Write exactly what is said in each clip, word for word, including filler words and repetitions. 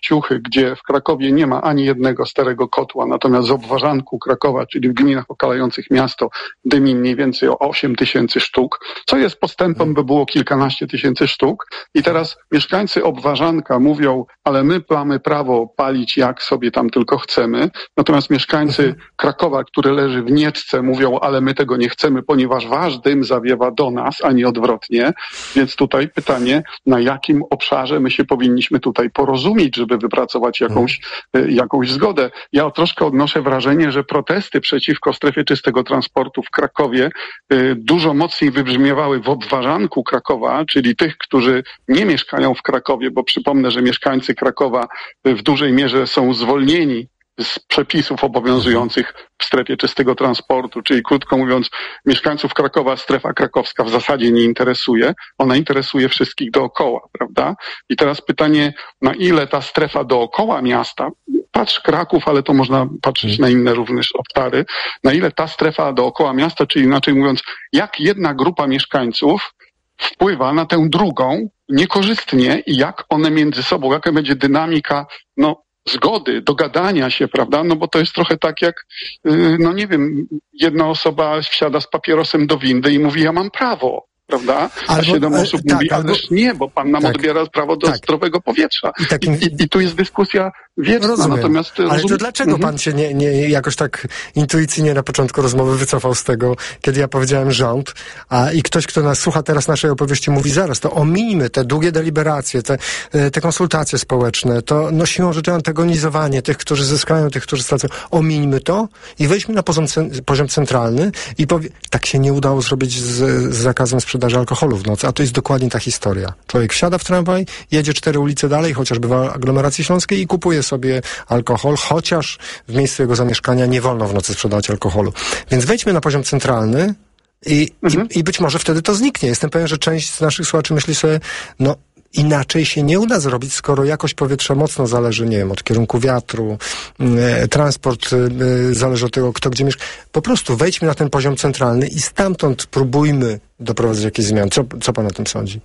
Ciuchy, gdzie w Krakowie nie ma ani jednego starego kotła, natomiast z obwarzanku Krakowa, czyli w gminach okalających miasto, dymi mniej więcej o osiem tysięcy sztuk, co jest postępem, by było kilkanaście tysięcy sztuk. I teraz mieszkańcy obwarzanka mówią, ale my mamy prawo palić jak sobie tam tylko chcemy. Natomiast mieszkańcy Krakowa, który leży w Nieczce, mówią, ale my tego nie chcemy, ponieważ wasz dym zawiewa do nas, a nie odwrotnie. Więc tutaj pytanie, na jakim obszarze my się powinniśmy tutaj porozumieć, żeby wypracować jakąś, jakąś zgodę. Ja troszkę odnoszę wrażenie, że protesty przeciwko strefie czystego transportu w Krakowie y, dużo mocniej wybrzmiewały w obwarzanku Krakowa, czyli tych, którzy nie mieszkają w Krakowie, bo przypomnę, że mieszkańcy Krakowa w dużej mierze są zwolnieni z przepisów obowiązujących w strefie czystego transportu, czyli krótko mówiąc, mieszkańców Krakowa strefa krakowska w zasadzie nie interesuje, ona interesuje wszystkich dookoła, prawda? I teraz pytanie, na ile ta strefa dookoła miasta, patrz Kraków, ale to można patrzeć na inne również obszary, na ile ta strefa dookoła miasta, czyli inaczej mówiąc, jak jedna grupa mieszkańców wpływa na tę drugą niekorzystnie i jak one między sobą, jaka będzie dynamika, no, zgody, dogadania się, prawda? No bo to jest trochę tak jak, yy, no nie wiem, jedna osoba wsiada z papierosem do windy i mówi, ja mam prawo, prawda? A albo, siedem osób e, mówi, tak, ależ albo, nie, bo pan nam tak, odbiera prawo do tak. zdrowego powietrza. I, takim, I, i, I tu jest dyskusja wieczna, rozumiem. Natomiast... Ale rozum... to dlaczego mhm. pan się nie, nie jakoś tak intuicyjnie na początku rozmowy wycofał z tego, kiedy ja powiedziałem rząd, a i ktoś, kto nas słucha teraz naszej opowieści, mówi zaraz, to ominijmy te długie deliberacje, te, te konsultacje społeczne, to no siłą rzeczy antagonizowanie tych, którzy zyskają, tych, którzy stracą. Ominijmy to i wejdźmy na poziom, poziom centralny i powie... tak się nie udało zrobić z, z zakazem sprzedaży alkoholu w nocy, a to jest dokładnie ta historia. Człowiek wsiada w tramwaj, jedzie cztery ulice dalej, chociażby w aglomeracji śląskiej i kupuje sobie alkohol, chociaż w miejscu jego zamieszkania nie wolno w nocy sprzedawać alkoholu. Więc wejdźmy na poziom centralny i, mhm. i, i być może wtedy to zniknie. Jestem pewien, że część z naszych słuchaczy myśli sobie, no inaczej się nie uda zrobić, skoro jakość powietrza mocno zależy, nie wiem, od kierunku wiatru, e, transport e, zależy od tego, kto gdzie mieszka. Po prostu wejdźmy na ten poziom centralny i stamtąd próbujmy doprowadzić jakieś zmiany. Co, co pan o tym sądzi?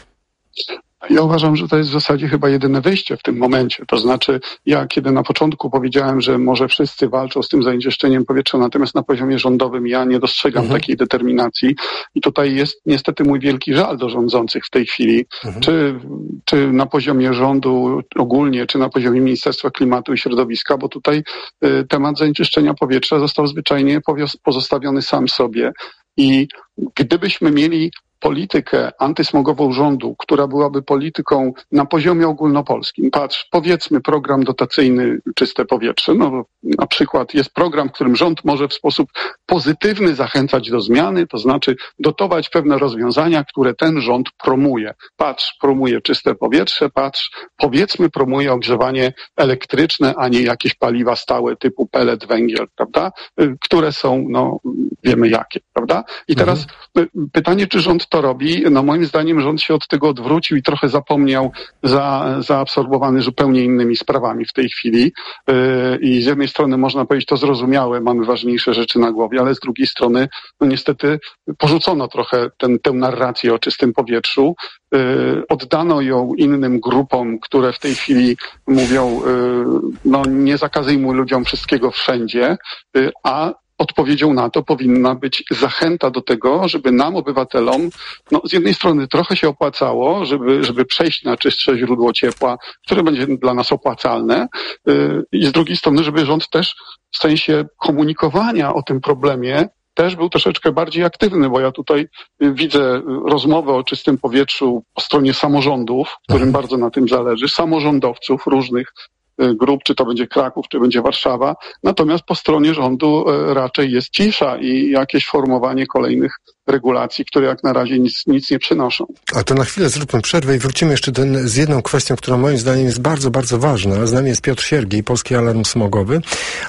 Ja uważam, że to jest w zasadzie chyba jedyne wyjście w tym momencie. To znaczy, ja kiedy na początku powiedziałem, że może wszyscy walczą z tym zanieczyszczeniem powietrza, natomiast na poziomie rządowym ja nie dostrzegam mhm. takiej determinacji. I tutaj jest niestety mój wielki żal do rządzących w tej chwili. Mhm. Czy, czy na poziomie rządu ogólnie, czy na poziomie Ministerstwa Klimatu i Środowiska, bo tutaj y, temat zanieczyszczenia powietrza został zwyczajnie pozostawiony sam sobie. I gdybyśmy mieli politykę antysmogową rządu, która byłaby polityką na poziomie ogólnopolskim. Patrz, powiedzmy program dotacyjny Czyste Powietrze. No, na przykład jest program, w którym rząd może w sposób pozytywny zachęcać do zmiany, to znaczy dotować pewne rozwiązania, które ten rząd promuje. Patrz, promuje czyste powietrze, patrz, powiedzmy promuje ogrzewanie elektryczne, a nie jakieś paliwa stałe typu pelet, węgiel, prawda? Które są, no, wiemy jakie, prawda? I teraz mhm. pytanie, czy rząd to robi? No moim zdaniem rząd się od tego odwrócił i trochę zapomniał, za, zaabsorbowany zupełnie innymi sprawami w tej chwili. Yy, I z jednej strony można powiedzieć, to zrozumiałe, mamy ważniejsze rzeczy na głowie, ale z drugiej strony, no niestety porzucono trochę ten, tę narrację o czystym powietrzu. Yy, oddano ją innym grupom, które w tej chwili mówią, yy, no nie zakazujmy ludziom wszystkiego wszędzie, yy, a odpowiedzią na to powinna być zachęta do tego, żeby nam, obywatelom, no z jednej strony trochę się opłacało, żeby, żeby przejść na czystsze źródło ciepła, które będzie dla nas opłacalne, yy, i z drugiej strony, żeby rząd też w sensie komunikowania o tym problemie też był troszeczkę bardziej aktywny, bo ja tutaj widzę rozmowę o czystym powietrzu po stronie samorządów, którym Aha. bardzo na tym zależy, samorządowców różnych grup, czy to będzie Kraków, czy będzie Warszawa. Natomiast po stronie rządu raczej jest cisza i jakieś formowanie kolejnych regulacji, które jak na razie nic, nic nie przynoszą. A to na chwilę zróbmy przerwę i wrócimy jeszcze ten, z jedną kwestią, która moim zdaniem jest bardzo, bardzo ważna. Z nami jest Piotr Siergiej, Polski Alarm Smogowy,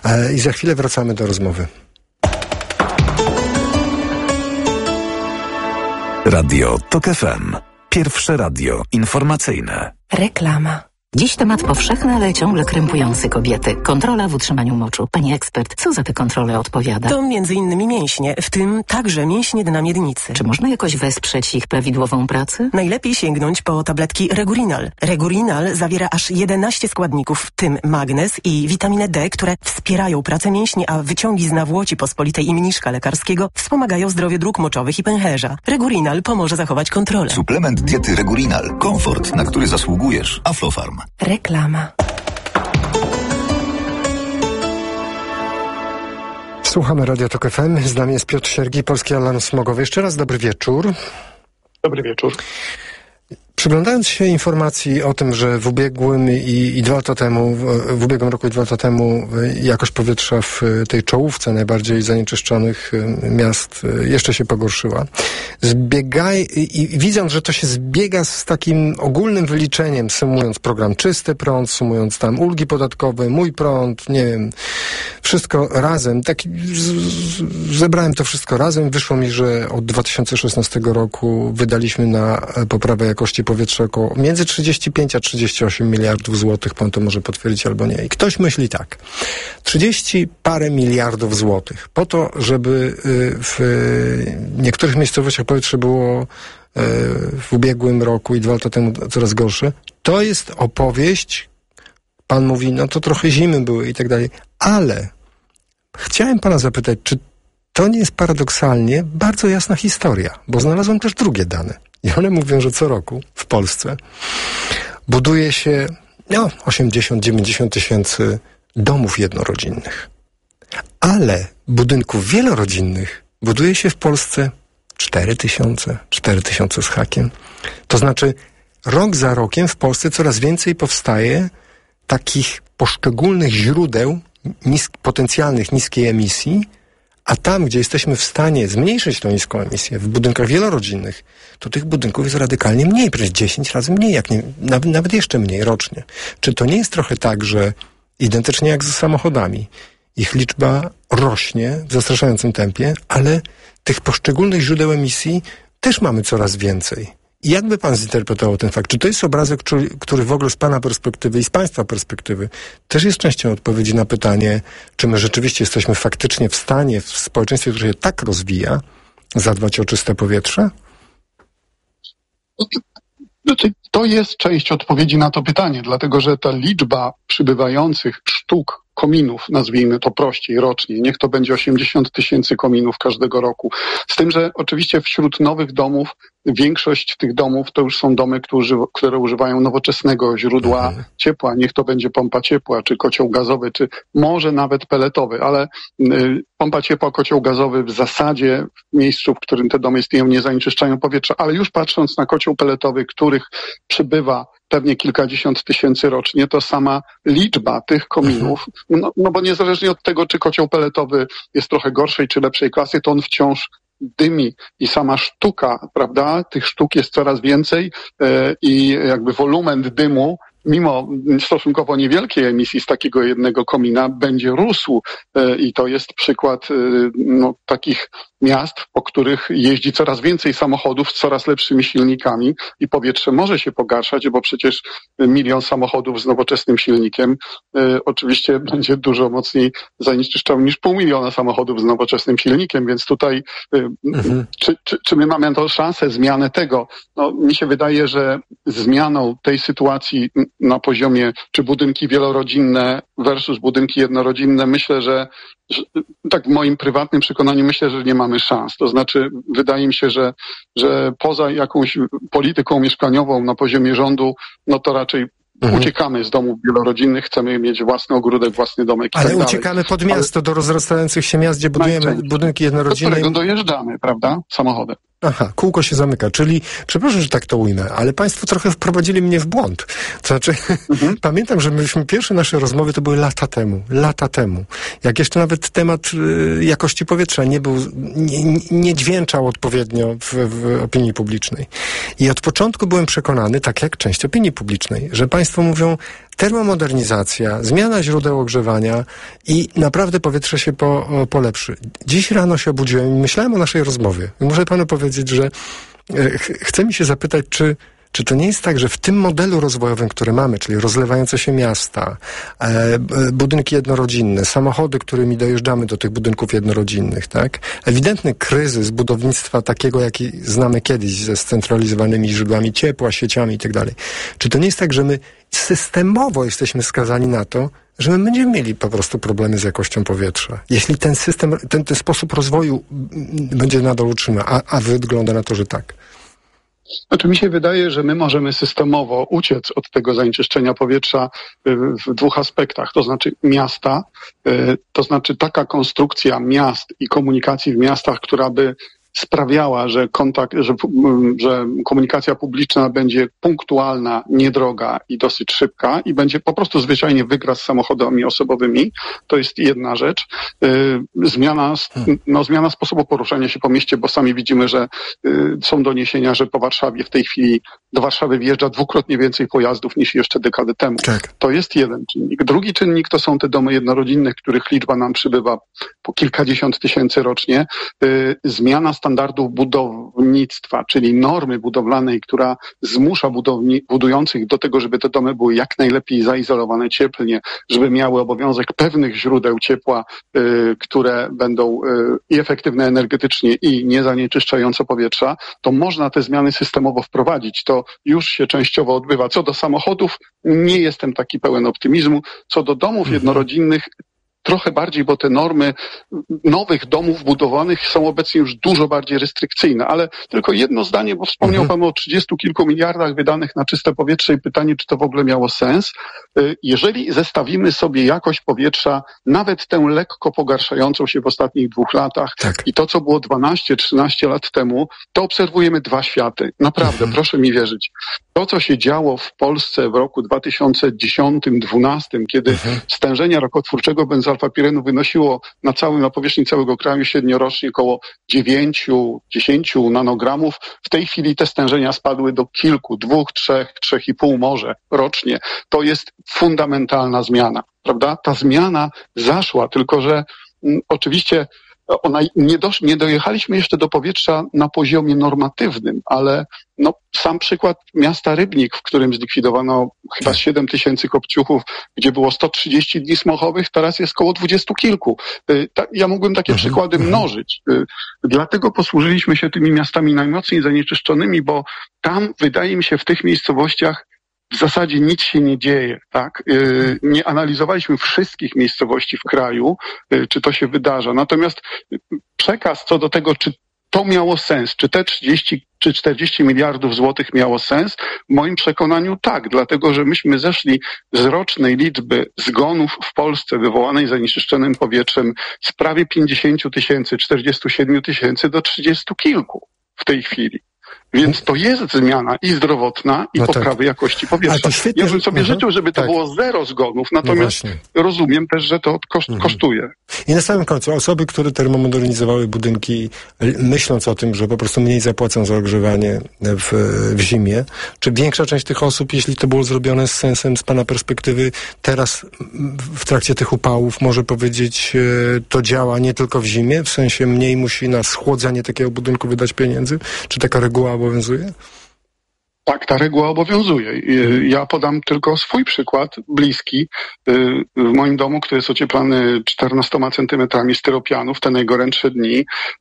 i za chwilę wracamy do rozmowy. Radio Tok F M. Pierwsze radio informacyjne. Reklama. Dziś temat powszechny, ale ciągle krępujący kobiety. Kontrola w utrzymaniu moczu. Pani ekspert, co za te kontrole odpowiada? To między innymi mięśnie, w tym także mięśnie dna miednicy. Czy można jakoś wesprzeć ich prawidłową pracę? Najlepiej sięgnąć po tabletki Regurinal. Regurinal zawiera aż jedenaście składników, w tym magnez i witaminę D, które wspierają pracę mięśni, a wyciągi z nawłoci pospolitej i mniszka lekarskiego wspomagają zdrowie dróg moczowych i pęcherza. Regurinal pomoże zachować kontrolę. Suplement diety Regurinal. Komfort, na który zasługujesz. Aflofarm. Reklama. Słuchamy Radia Tok F M. Z nami jest Piotr Siergi, Polski Alarm Smogowy. Jeszcze raz dobry wieczór. Dobry wieczór. Przyglądając się informacji o tym, że w ubiegłym i, i dwa lata temu, w ubiegłym roku i dwa lata temu jakość powietrza w tej czołówce najbardziej zanieczyszczonych miast jeszcze się pogorszyła. Zbiegaj, i, i widząc, że to się zbiega z takim ogólnym wyliczeniem, sumując program Czysty Prąd, sumując tam ulgi podatkowe, Mój Prąd, nie wiem, wszystko razem, tak z, z, zebrałem to wszystko razem, wyszło mi, że od dwa tysiące szesnastego roku wydaliśmy na poprawę jakości powietrza około między trzydzieści pięć a trzydzieści osiem miliardów złotych, pan to może potwierdzić albo nie. I ktoś myśli tak, trzydzieści parę miliardów złotych po to, żeby w niektórych miejscowościach powietrze było w ubiegłym roku i dwa lata temu coraz gorsze, to jest opowieść, pan mówi, no to trochę zimy były i tak dalej, ale chciałem pana zapytać, czy to nie jest paradoksalnie bardzo jasna historia, bo znalazłem też drugie dane. I one mówią, że co roku w Polsce buduje się no, osiemdziesiąt dziewięćdziesiąt tysięcy domów jednorodzinnych. Ale budynków wielorodzinnych buduje się w Polsce cztery tysiące, cztery tysiące z hakiem. To znaczy rok za rokiem w Polsce coraz więcej powstaje takich poszczególnych źródeł nis- potencjalnych niskiej emisji, a tam, gdzie jesteśmy w stanie zmniejszyć tą niską emisję, w budynkach wielorodzinnych, to tych budynków jest radykalnie mniej, przecież dziesięć razy mniej, jak nie, nawet, nawet jeszcze mniej rocznie. Czy to nie jest trochę tak, że identycznie jak z samochodami, ich liczba rośnie w zastraszającym tempie, ale tych poszczególnych źródeł emisji też mamy coraz więcej. I jak by pan zinterpretował ten fakt? Czy to jest obrazek, który, który w ogóle z pana perspektywy i z państwa perspektywy też jest częścią odpowiedzi na pytanie, czy my rzeczywiście jesteśmy faktycznie w stanie w społeczeństwie, które się tak rozwija, zadbać o czyste powietrze? To jest część odpowiedzi na to pytanie, dlatego że ta liczba przybywających sztuk kominów, nazwijmy to prościej, rocznie, niech to będzie osiemdziesiąt tysięcy kominów każdego roku. Z tym, że oczywiście wśród nowych domów większość tych domów to już są domy, którzy, które używają nowoczesnego źródła mhm. ciepła, niech to będzie pompa ciepła, czy kocioł gazowy, czy może nawet peletowy, ale y, pompa ciepła, kocioł gazowy w zasadzie w miejscu, w którym te domy istnieją, nie zanieczyszczają powietrza, ale już patrząc na kocioł peletowy, których przybywa pewnie kilkadziesiąt tysięcy rocznie, to sama liczba tych kominów, no, no bo niezależnie od tego, czy kocioł peletowy jest trochę gorszej czy lepszej klasy, to on wciąż dymi i sama sztuka, prawda, tych sztuk jest coraz więcej e, i jakby wolumen dymu, mimo stosunkowo niewielkiej emisji z takiego jednego komina, będzie rósł e, i to jest przykład e, no, takich miast, po których jeździ coraz więcej samochodów z coraz lepszymi silnikami i powietrze może się pogarszać, bo przecież milion samochodów z nowoczesnym silnikiem e, oczywiście będzie dużo mocniej zanieczyszczał niż pół miliona samochodów z nowoczesnym silnikiem, więc tutaj e, mhm. czy, czy, czy my mamy to szansę zmiany tego? No, mi się wydaje, że zmianą tej sytuacji na poziomie czy budynki wielorodzinne versus budynki jednorodzinne, myślę, że, że tak w moim prywatnym przekonaniu myślę, że nie mamy szans. To znaczy wydaje mi się, że, że poza jakąś polityką mieszkaniową na poziomie rządu, no to raczej Mhm. uciekamy z domów wielorodzinnych, chcemy mieć własny ogródek, własny domek i Ale tak uciekamy dalej. pod miasto, Ale... do rozrastających się miast, gdzie budujemy budynki jednorodzinne. Do którego dojeżdżamy, prawda? Samochodem. Aha, kółko się zamyka, czyli, przepraszam, że tak to ujmę, ale państwo trochę wprowadzili mnie w błąd. To znaczy, mhm. pamiętam, że myśmy pierwsze nasze rozmowy to były lata temu, lata temu. Jak jeszcze nawet temat y, jakości powietrza nie był, nie, nie dźwięczał odpowiednio w, w opinii publicznej. I od początku byłem przekonany, tak jak część opinii publicznej, że państwo mówią, termomodernizacja, zmiana źródeł ogrzewania i naprawdę powietrze się po, polepszy. Dziś rano się obudziłem i myślałem o naszej rozmowie. I muszę panu powiedzieć, że e, ch- chcę mi się zapytać, czy Czy to nie jest tak, że w tym modelu rozwojowym, który mamy, czyli rozlewające się miasta, e, budynki jednorodzinne, samochody, którymi dojeżdżamy do tych budynków jednorodzinnych, tak? Ewidentny kryzys budownictwa takiego, jaki znamy kiedyś, ze scentralizowanymi źródłami ciepła, sieciami i tak dalej. Czy to nie jest tak, że my systemowo jesteśmy skazani na to, że my będziemy mieli po prostu problemy z jakością powietrza. Jeśli ten system, ten, ten sposób rozwoju będzie nadal utrzymany, a, a wygląda na to, że tak. Znaczy mi się wydaje, że my możemy systemowo uciec od tego zanieczyszczenia powietrza w dwóch aspektach. To znaczy miasta, to znaczy taka konstrukcja miast i komunikacji w miastach, która by sprawiała, że kontakt, że, że komunikacja publiczna będzie punktualna, niedroga i dosyć szybka i będzie po prostu zwyczajnie wygra z samochodami osobowymi. To jest jedna rzecz. Zmiana, no, zmiana sposobu poruszania się po mieście, bo sami widzimy, że są doniesienia, że po Warszawie w tej chwili do Warszawy wjeżdża dwukrotnie więcej pojazdów niż jeszcze dekadę temu. Tak. To jest jeden czynnik. Drugi czynnik to są te domy jednorodzinne, których liczba nam przybywa po kilkadziesiąt tysięcy rocznie. Zmiana standardów budownictwa, czyli normy budowlanej, która zmusza budowni, budujących do tego, żeby te domy były jak najlepiej zaizolowane cieplnie, żeby miały obowiązek pewnych źródeł ciepła, y, które będą y, i efektywne energetycznie i nie zanieczyszczające powietrza, to można te zmiany systemowo wprowadzić. To już się częściowo odbywa. Co do samochodów, nie jestem taki pełen optymizmu. Co do domów jednorodzinnych, trochę bardziej, bo te normy nowych domów budowanych są obecnie już dużo bardziej restrykcyjne, ale tylko jedno zdanie, bo wspomniał mhm. Pan o trzydziestu kilku miliardach wydanych na czyste powietrze i pytanie, czy to w ogóle miało sens. Jeżeli zestawimy sobie jakość powietrza, nawet tę lekko pogarszającą się w ostatnich dwóch latach tak. i to, co było dwanaście trzynaście lat temu, to obserwujemy dwa światy. Naprawdę, mhm. proszę mi wierzyć. To, co się działo w Polsce w roku dwa tysiące dziesiątym dwunastym, kiedy mhm. stężenia rakotwórczego benzalfapirenu wynosiło na całym, na powierzchni całego kraju średniorocznie około dziewięć do dziesięciu nanogramów. W tej chwili te stężenia spadły do kilku, dwóch, trzech, trzech i pół może rocznie. To jest fundamentalna zmiana, prawda? Ta zmiana zaszła, tylko że m, oczywiście ona, nie, dosz, nie dojechaliśmy jeszcze do powietrza na poziomie normatywnym, ale no, sam przykład miasta Rybnik, w którym zlikwidowano chyba siedem tysięcy kopciuchów, gdzie było sto trzydzieści dni smogowych, teraz jest koło dwudziestu kilku. Ja mógłbym takie mhm. przykłady mnożyć. Dlatego posłużyliśmy się tymi miastami najmocniej zanieczyszczonymi, bo tam, wydaje mi się, w tych miejscowościach w zasadzie nic się nie dzieje, tak? Nie analizowaliśmy wszystkich miejscowości w kraju, czy to się wydarza. Natomiast przekaz co do tego, czy to miało sens, czy te trzydzieści czy czterdzieści miliardów złotych miało sens, w moim przekonaniu tak, dlatego że myśmy zeszli z rocznej liczby zgonów w Polsce wywołanej zanieczyszczonym powietrzem z prawie pięćdziesięciu tysięcy, czterdziestu siedmiu tysięcy do trzydziestu kilku w tej chwili. Więc to jest zmiana i zdrowotna, i no poprawy tak. jakości powietrza. Świetnie, ja bym sobie aha, życzył, żeby to tak. było zero zgonów, natomiast no rozumiem też, że to koszt, mhm. kosztuje. I na samym końcu, osoby, które termomodernizowały budynki, myśląc o tym, że po prostu mniej zapłacą za ogrzewanie w, w zimie, czy większa część tych osób, jeśli to było zrobione z sensem, z Pana perspektywy, teraz w trakcie tych upałów może powiedzieć, to działa nie tylko w zimie, w sensie mniej musi na schłodzenie takiego budynku wydać pieniędzy? Czy taka reguła obowiązuje? Tak, ta reguła obowiązuje. Ja podam tylko swój przykład, bliski. W moim domu, który jest ocieplany czternastoma centymetrami styropianu w te najgorętsze dni,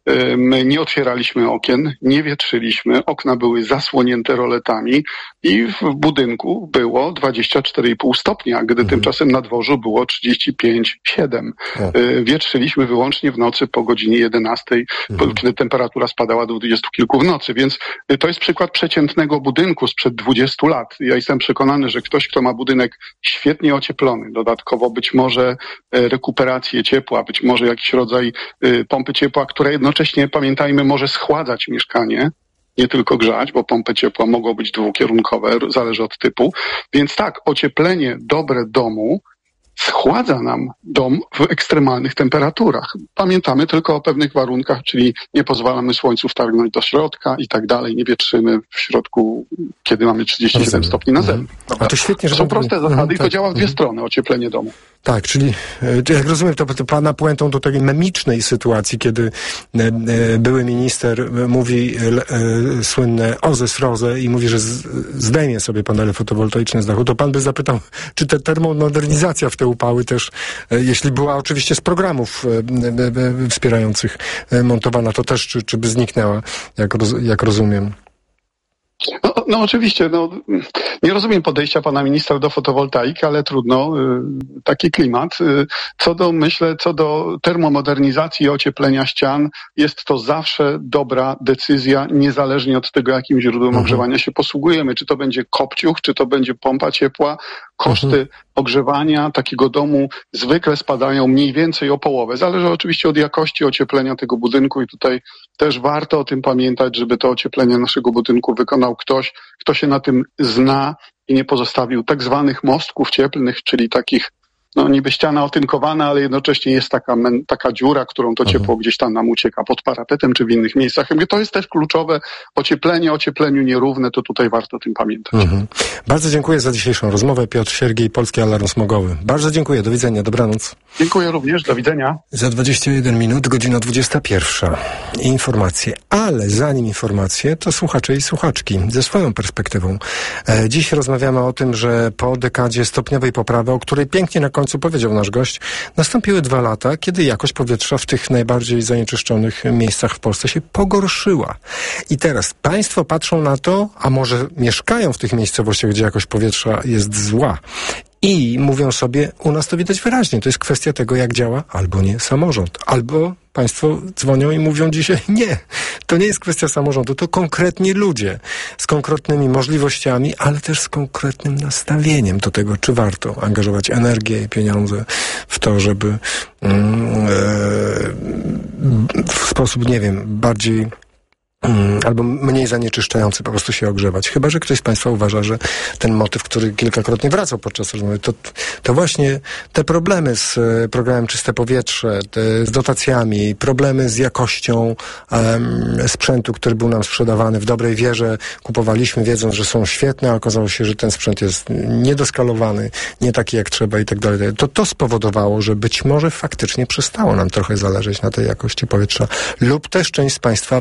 my nie otwieraliśmy okien, nie wietrzyliśmy, okna były zasłonięte roletami i w budynku było dwadzieścia cztery i pół stopnia, gdy mhm. tymczasem na dworzu było trzydzieści pięć przecinek siedem. O. Wietrzyliśmy wyłącznie w nocy po godzinie jedenastej, mhm. kiedy temperatura spadała do dwudziestu kilku w nocy, więc to jest przykład przeciętnego budynku sprzed dwudziestu lat. Ja jestem przekonany, że ktoś, kto ma budynek świetnie ocieplony, dodatkowo być może rekuperację ciepła, być może jakiś rodzaj pompy ciepła, która jednocześnie, pamiętajmy, może schładzać mieszkanie, nie tylko grzać, bo pompy ciepła mogą być dwukierunkowe, zależy od typu. Więc tak, ocieplenie dobre domu schładza nam dom w ekstremalnych temperaturach. Pamiętamy tylko o pewnych warunkach, czyli nie pozwalamy słońcu wtargnąć do środka i tak dalej, nie wietrzymy w środku, kiedy mamy trzydzieści siedem stopni na zewnątrz. A to świetnie, że to są proste zasady mhm, i to tak. działa w dwie mhm. strony, ocieplenie domu. Tak, czyli jak rozumiem, to, to pana puentą do tej memicznej sytuacji, kiedy e, e, były minister mówi e, e, słynne ozes rozę i mówi, że z, zdejmie sobie panele fotowoltaiczne z dachu, to pan by zapytał, czy ta termomodernizacja w te upały też, e, jeśli była oczywiście z programów e, e, wspierających e, montowana, to też czy, czy by zniknęła, jak, roz, jak rozumiem. No, no oczywiście, no, nie rozumiem podejścia pana ministra do fotowoltaiki, ale trudno, y, taki klimat. Y, co do, myślę, co do termomodernizacji i ocieplenia ścian, jest to zawsze dobra decyzja, niezależnie od tego, jakim źródłem mhm. ogrzewania się posługujemy. Czy to będzie kopciuch, czy to będzie pompa ciepła. Koszty mhm. ogrzewania takiego domu zwykle spadają mniej więcej o połowę. Zależy oczywiście od jakości ocieplenia tego budynku i tutaj też warto o tym pamiętać, żeby to ocieplenie naszego budynku wykonał ktoś, kto się na tym zna i nie pozostawił tak zwanych mostków cieplnych, czyli takich, no niby ściana otynkowana, ale jednocześnie jest taka, taka dziura, którą to ciepło mhm. gdzieś tam nam ucieka pod parapetem czy w innych miejscach. To jest też kluczowe. Ocieplenie, ociepleniu nierówne, to tutaj warto o tym pamiętać. Mhm. Bardzo dziękuję za dzisiejszą rozmowę. Piotr Siergiej, Polski Alarm Smogowy. Bardzo dziękuję. Do widzenia. Dobranoc. Dziękuję również. Do widzenia. Za dwadzieścia jeden minut, godzina dwudziesta pierwsza. Informacje. Ale zanim informacje, to słuchacze i słuchaczki ze swoją perspektywą. E, dziś rozmawiamy o tym, że po dekadzie stopniowej poprawy, o której pięknie na końcu powiedział nasz gość, nastąpiły dwa lata, kiedy jakość powietrza w tych najbardziej zanieczyszczonych miejscach w Polsce się pogorszyła. I teraz państwo patrzą na to, a może mieszkają w tych miejscowościach, gdzie jakość powietrza jest zła. I mówią sobie, u nas to widać wyraźnie, to jest kwestia tego, jak działa albo nie samorząd. Albo państwo dzwonią i mówią dzisiaj, nie, to nie jest kwestia samorządu, to konkretni ludzie z konkretnymi możliwościami, ale też z konkretnym nastawieniem do tego, czy warto angażować energię i pieniądze w to, żeby mm, e, w sposób, nie wiem, bardziej albo mniej zanieczyszczający po prostu się ogrzewać. Chyba że ktoś z państwa uważa, że ten motyw, który kilkakrotnie wracał podczas rozmowy, to, to właśnie te problemy z programem Czyste Powietrze, te, z dotacjami, problemy z jakością um, sprzętu, który był nam sprzedawany w dobrej wierze, kupowaliśmy wiedząc, że są świetne, a okazało się, że ten sprzęt jest niedoskalowany, nie taki jak trzeba i tak dalej. To to spowodowało, że być może faktycznie przestało nam trochę zależeć na tej jakości powietrza. Lub też część z państwa,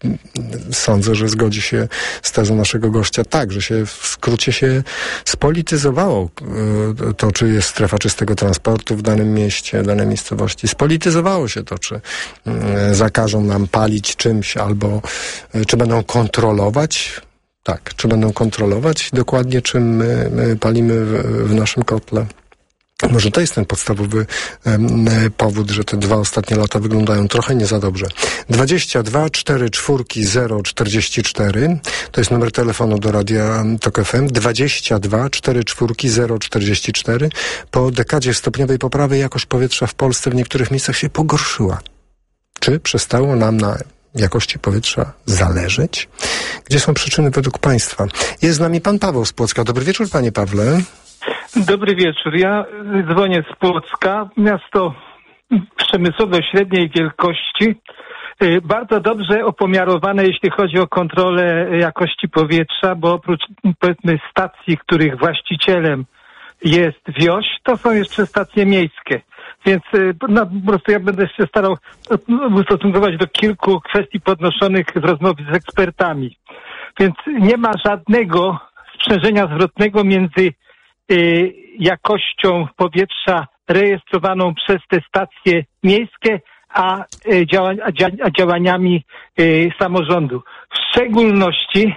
sądzę, że zgodzi się z tezą naszego gościa, tak, że się w skrócie się spolityzowało to, czy jest strefa czystego transportu w danym mieście, w danej miejscowości. Spolityzowało się to, czy zakażą nam palić czymś, albo czy będą kontrolować, tak, czy będą kontrolować dokładnie, czym my, my palimy w, w naszym kotle. Może to jest ten podstawowy um, powód, że te dwa ostatnie lata wyglądają trochę nie za dobrze. dwadzieścia dwa cztery cztery zero czterdzieści cztery to jest numer telefonu do Radia Tok F M. dwadzieścia dwa cztery cztery zero czterdzieści cztery. Po dekadzie stopniowej poprawy jakość powietrza w Polsce w niektórych miejscach się pogorszyła. Czy przestało nam na jakości powietrza zależeć? Gdzie są przyczyny według państwa? Jest z nami pan Paweł z Płocka. Dobry wieczór, panie Pawle. Dobry wieczór. Ja dzwonię z Płocka, miasto przemysłowe średniej wielkości, bardzo dobrze opomiarowane, jeśli chodzi o kontrolę jakości powietrza, bo oprócz, powiedzmy, stacji, których właścicielem jest wioś, to są jeszcze stacje miejskie. Więc no, po prostu ja będę się starał ustosunkować do kilku kwestii podnoszonych z rozmowy z ekspertami. Więc nie ma żadnego sprzężenia zwrotnego między y, jakością powietrza rejestrowaną przez te stacje miejskie, a, y, działa, a, dzia, a działaniami y, samorządu. W szczególności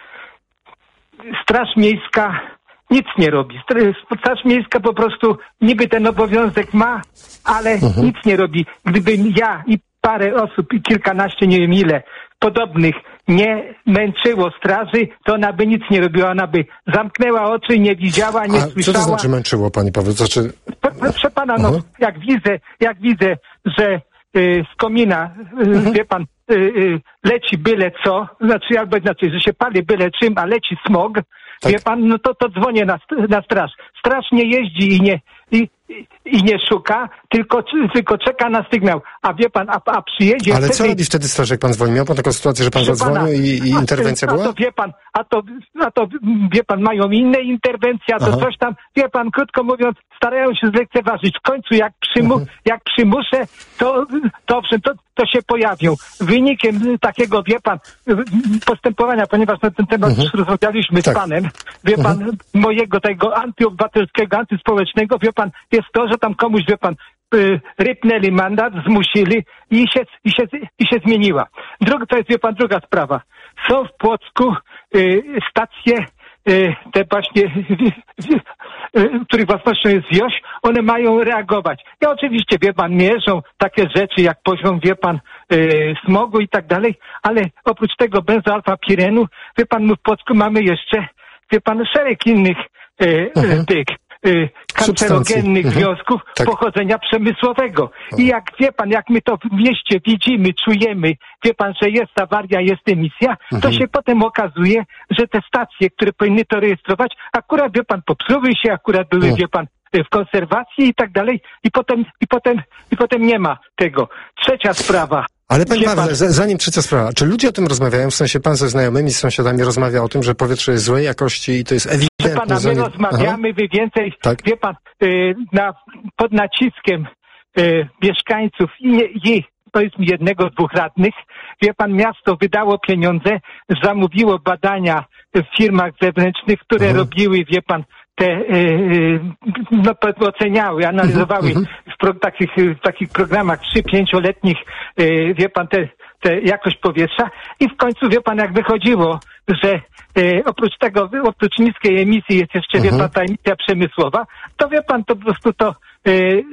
Straż Miejska nic nie robi. Straż Miejska po prostu niby ten obowiązek ma, ale mhm. nic nie robi. Gdybym ja i parę osób, i kilkanaście, nie wiem ile, podobnych nie męczyło straży, to ona by nic nie robiła. Ona by zamknęła oczy, nie widziała, nie A słyszała. Co to znaczy męczyło, pani Paweł? Znaczy... Proszę pana, no, uh-huh. jak widzę, jak widzę, że y, z komina, y, uh-huh. wie pan, y, y, leci byle co, znaczy albo znaczy, że się pali byle czym, a leci smog, tak. Wie pan, no to, to dzwonię na, na straż. Straż nie jeździ i nie, i, i, i nie szuka, tylko, tylko czeka na sygnał. A wie pan, a, a przyjedzie... Ale wtedy, co robi wtedy straż, jak pan dzwoni? Miał pan taką sytuację, że pan zadzwonił i, i interwencja a, była? A to wie pan, a to, a to wie pan, mają inne interwencje, a to Aha. coś tam, wie pan, krótko mówiąc, starają się zlekceważyć. W końcu jak, przymu, Mhm. jak przymuszę, to, to owszem, to, to się pojawią. Wynikiem takiego, wie pan, postępowania, ponieważ na ten temat Mhm. już rozmawialiśmy Tak. z panem, wie pan, Mhm. mojego tego antyobywatelskiego, antyspołecznego, wie pan, jest to, że tam komuś, wie pan, y, rypnęli mandat, zmusili i się, i się, i się zmieniła. Druga, to jest, wie pan, druga sprawa. Są w Płocku y, stacje, y, te właśnie, y, y, których własnością jest wioś, one mają reagować. I oczywiście, wie pan, mierzą takie rzeczy jak poziom, wie pan, y, smogu i tak dalej, ale oprócz tego benzoalfa-pirenu, wie pan, my w Płocku mamy jeszcze, wie pan, szereg innych y, Mhm. y, tych y, kancerogennych Mhm. związków Tak. pochodzenia przemysłowego. I jak wie pan, jak my to w mieście widzimy, czujemy, wie pan, że jest awaria, jest emisja, to Mhm. się potem okazuje, że te stacje, które powinny to rejestrować, akurat, wie pan, popsuły się, akurat były, Mhm. wie pan, w konserwacji i tak dalej, i potem, i potem, i potem nie ma tego. Trzecia sprawa. Ale panie Wie Pawle, pan- za- zanim trzecia sprawa, czy ludzie o tym rozmawiają, w sensie pan ze znajomymi, z sąsiadami rozmawia o tym, że powietrze jest złej jakości i to jest Proszę ewidentne. pana, my zanim- rozmawiamy, wy więcej, Tak. wie pan, y, na, pod naciskiem y, mieszkańców i, nie, i powiedzmy jednego, dwóch radnych, wie pan, miasto wydało pieniądze, zamówiło badania w firmach zewnętrznych, które Mhm. robiły, wie pan, te, y, y, no powiedzmy oceniały, analizowały Mhm. w pro, takich, w takich programach trzy, pięcioletnich, y, wie pan, te, te jakość powietrza i w końcu, wie pan, jak wychodziło, że e, oprócz tego, oprócz niskiej emisji jest jeszcze, Mhm. wie pan, ta emisja przemysłowa, to wie pan, to po prostu to e,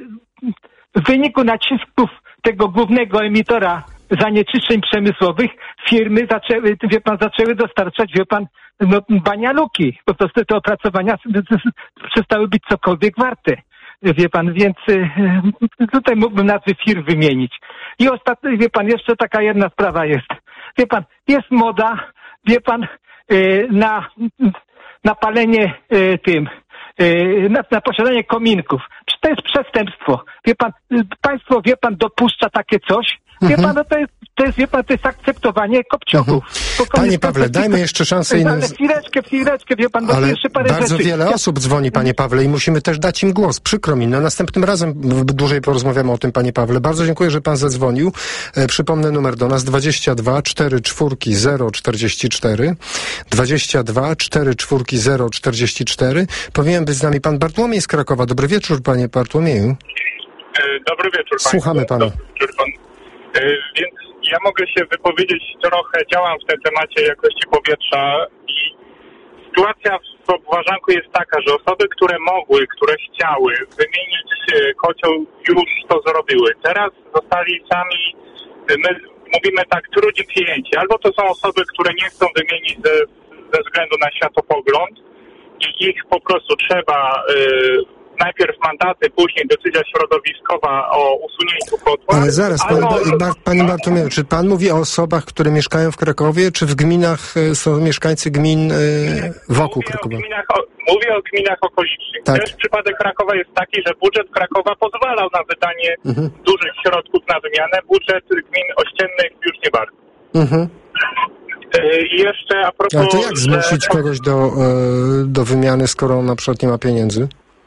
w wyniku nacisków tego głównego emitora zanieczyszczeń przemysłowych firmy zaczęły, wie pan, zaczęły dostarczać, wie pan, no, banialuki. Po prostu te opracowania przestały być cokolwiek warte. Wie pan, więc y, tutaj mógłbym nazwy firm wymienić. I ostatnio, wie pan, jeszcze taka jedna sprawa jest. Wie pan, jest moda, wie pan, y, na, na palenie y, tym, y, na, na posiadanie kominków. Czy to jest przestępstwo? Wie pan, y, państwo, wie pan, dopuszcza takie coś? Wie Mhm. pan, no to jest, to jest, wie pan, to jest akceptowanie kopciuchów. Bo Panie koniec Pawle, końców- dajmy jeszcze szansę innym. Ale chwileczkę, chwileczkę, wie pan, bo Ale jeszcze parę bardzo rzeczy. wiele Ja- osób dzwoni, panie Pawle, i musimy też dać im głos. Przykro mi. No, następnym razem w- dłużej porozmawiamy o tym, panie Pawle. Bardzo dziękuję, że pan zadzwonił. E, przypomnę numer do nas dwadzieścia dwa cztery cztery zero czterdzieści cztery. dwadzieścia dwa cztery cztery zero czterdzieści cztery. Powinien być z nami pan Bartłomiej z Krakowa. Dobry wieczór, panie Bartłomieju. Dobry wieczór państwu. Słuchamy pana. Dobry wieczór pan. E, Więc ja mogę się wypowiedzieć trochę, działam w tym temacie jakości powietrza i sytuacja w Obwarzanku jest taka, że osoby, które mogły, które chciały wymienić e, kocioł, już to zrobiły. Teraz zostali sami, e, my mówimy tak, trudni klienci. Albo to są osoby, które nie chcą wymienić ze, ze względu na światopogląd i ich po prostu trzeba e, najpierw mandaty, później decyzja środowiskowa o usunięciu kotła. Ale zaraz, pan, albo... Bar, panie Bartłomieju, czy pan mówi o osobach, które mieszkają w Krakowie, czy w gminach e, są mieszkańcy gmin e, wokół Mówię o, Krakowa? gminach, o, mówię o gminach okolicznych. Tak. Też przypadek Krakowa jest taki, że budżet Krakowa pozwalał na wydanie Mhm. dużych środków na wymianę. Budżet gmin ościennych już nie bardzo. Mhm. E, I jeszcze a propos... Ale to jak zmusić że- kogoś do, e, do wymiany, skoro on na przykład nie ma pieniędzy?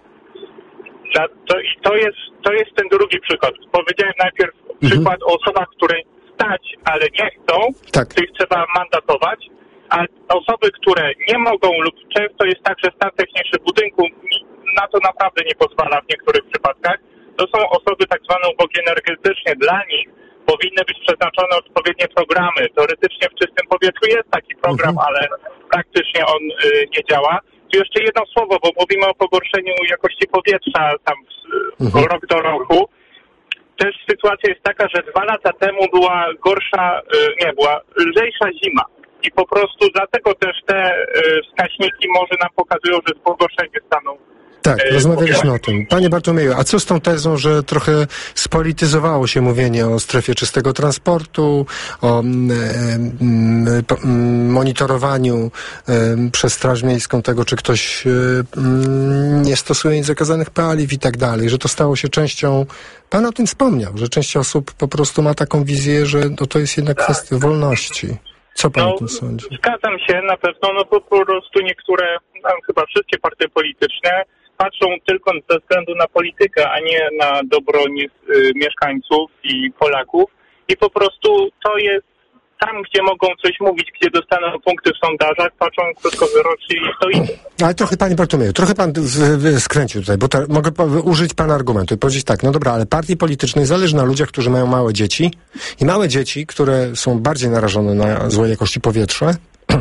Za- To, I to jest, to jest ten drugi przykład. Powiedziałem najpierw przykład o osobach, które stać, ale nie chcą, Tak. tych trzeba mandatować, a osoby, które nie mogą lub często jest tak, że stan techniczny budynku na to naprawdę nie pozwala w niektórych przypadkach, to są osoby tak zwane ubogie energetycznie. Dla nich powinny być przeznaczone odpowiednie programy. Teoretycznie w czystym powietrzu jest taki program, Mhm. ale praktycznie on y, nie działa. Tu jeszcze jedno słowo, bo mówimy o pogorszeniu jakości powietrza tam z, Mhm. rok do roku. Też sytuacja jest taka, że dwa lata temu była gorsza, y, nie, była lżejsza zima. I po prostu dlatego też te y, wskaźniki może nam pokazują, że jest pogorszenie stanu Tak, e, rozmawialiśmy o tym. Panie Bartłomieju, a co z tą tezą, że trochę spolityzowało się mówienie o strefie czystego transportu, o mm, mm, mm, monitorowaniu mm, przez Straż Miejską tego, czy ktoś mm, nie stosuje nic zakazanych paliw i tak dalej, że to stało się częścią, pan o tym wspomniał, że część osób po prostu ma taką wizję, że no, to jest jednak kwestia wolności. Co pan No, o tym sądzi? zgadzam się na pewno, no bo po prostu niektóre, no, chyba wszystkie partie polityczne patrzą tylko ze względu na politykę, a nie na dobro nie, y, mieszkańców i Polaków. I po prostu to jest tam, gdzie mogą coś mówić, gdzie dostaną punkty w sondażach, patrzą krótkowyrocznie i to idzie. Ale trochę, panie Bartłomieju, trochę pan z, z, skręcił tutaj, bo ta, mogę po, użyć pana argumentu i powiedzieć tak, no dobra, ale partii politycznej zależy na ludziach, którzy mają małe dzieci i małe dzieci, które są bardziej narażone na złej jakości powietrze,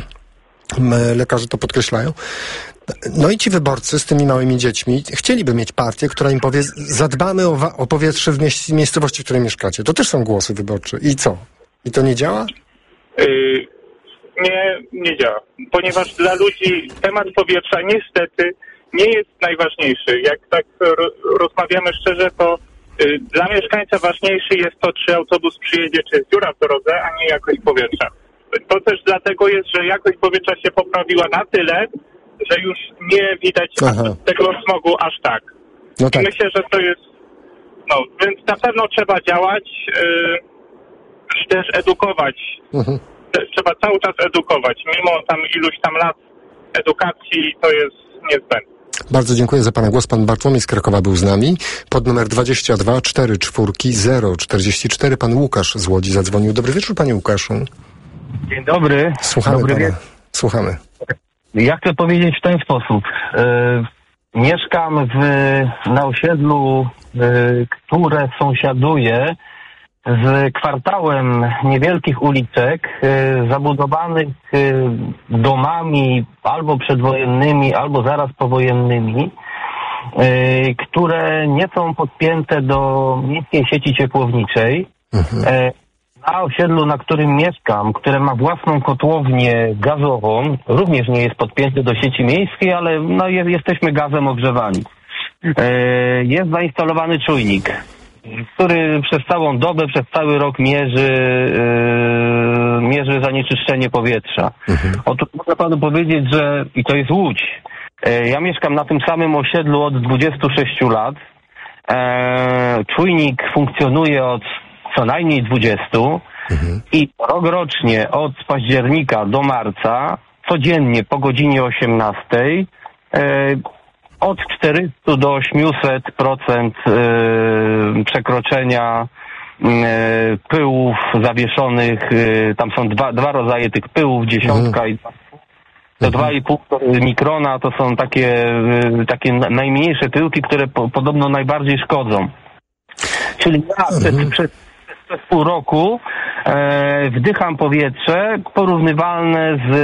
lekarze to podkreślają. No i ci wyborcy z tymi małymi dziećmi chcieliby mieć partię, która im powie, zadbamy o, wa- o powietrze w mieś- miejscowości, w której mieszkacie. To też są głosy wyborcze. I co? I to nie działa? Yy, nie, nie działa. Ponieważ dla ludzi temat powietrza niestety nie jest najważniejszy. Jak tak ro- rozmawiamy szczerze, to yy, dla mieszkańca ważniejszy jest to, czy autobus przyjedzie, czy jest dziura w drodze, a nie jakość powietrza. To też dlatego jest, że jakość powietrza się poprawiła na tyle, że już nie widać Aha. tego smogu aż tak. No tak. Myślę, że to jest... No, więc na pewno trzeba działać, yy, też edukować. Mhm. Trzeba cały czas edukować. Mimo tam iluś tam lat edukacji to jest niezbędne. Bardzo dziękuję za pana głos. Pan Bartłomiej z Krakowa był z nami. Pod numer dwadzieścia dwa cztery cztery zero czterdzieści cztery pan Łukasz z Łodzi zadzwonił. Dobry wieczór, panie Łukaszu. Dzień dobry. Słuchamy Dobry pana. wieczór. Słuchamy. Ja chcę powiedzieć w ten sposób. E, mieszkam w, na osiedlu, e, które sąsiaduje z kwartałem niewielkich uliczek e, zabudowanych e, domami albo przedwojennymi, albo zaraz powojennymi, e, które nie są podpięte do miejskiej sieci ciepłowniczej. Mhm. E, Na osiedlu, na którym mieszkam, które ma własną kotłownię gazową, również nie jest podpięty do sieci miejskiej, ale no, jest, jesteśmy gazem ogrzewani. E, jest zainstalowany czujnik, który przez całą dobę, przez cały rok mierzy, e, mierzy zanieczyszczenie powietrza. Mhm. Otóż mogę panu powiedzieć, że, i to jest Łódź, e, ja mieszkam na tym samym osiedlu od dwudziestu sześciu lat. E, czujnik funkcjonuje od co najmniej dwudziestu mhm. i rokrocznie od października do marca codziennie po godzinie osiemnastej e, od czterystu do ośmiuset procent e, przekroczenia e, pyłów zawieszonych, e, tam są dwa, dwa rodzaje tych pyłów, dziesiątka mhm. i to dwa i pół mikrona to są takie, e, takie najmniejsze pyłki, które po, podobno najbardziej szkodzą. Czyli ja mhm. przez, przez pół roku e, wdycham powietrze porównywalne z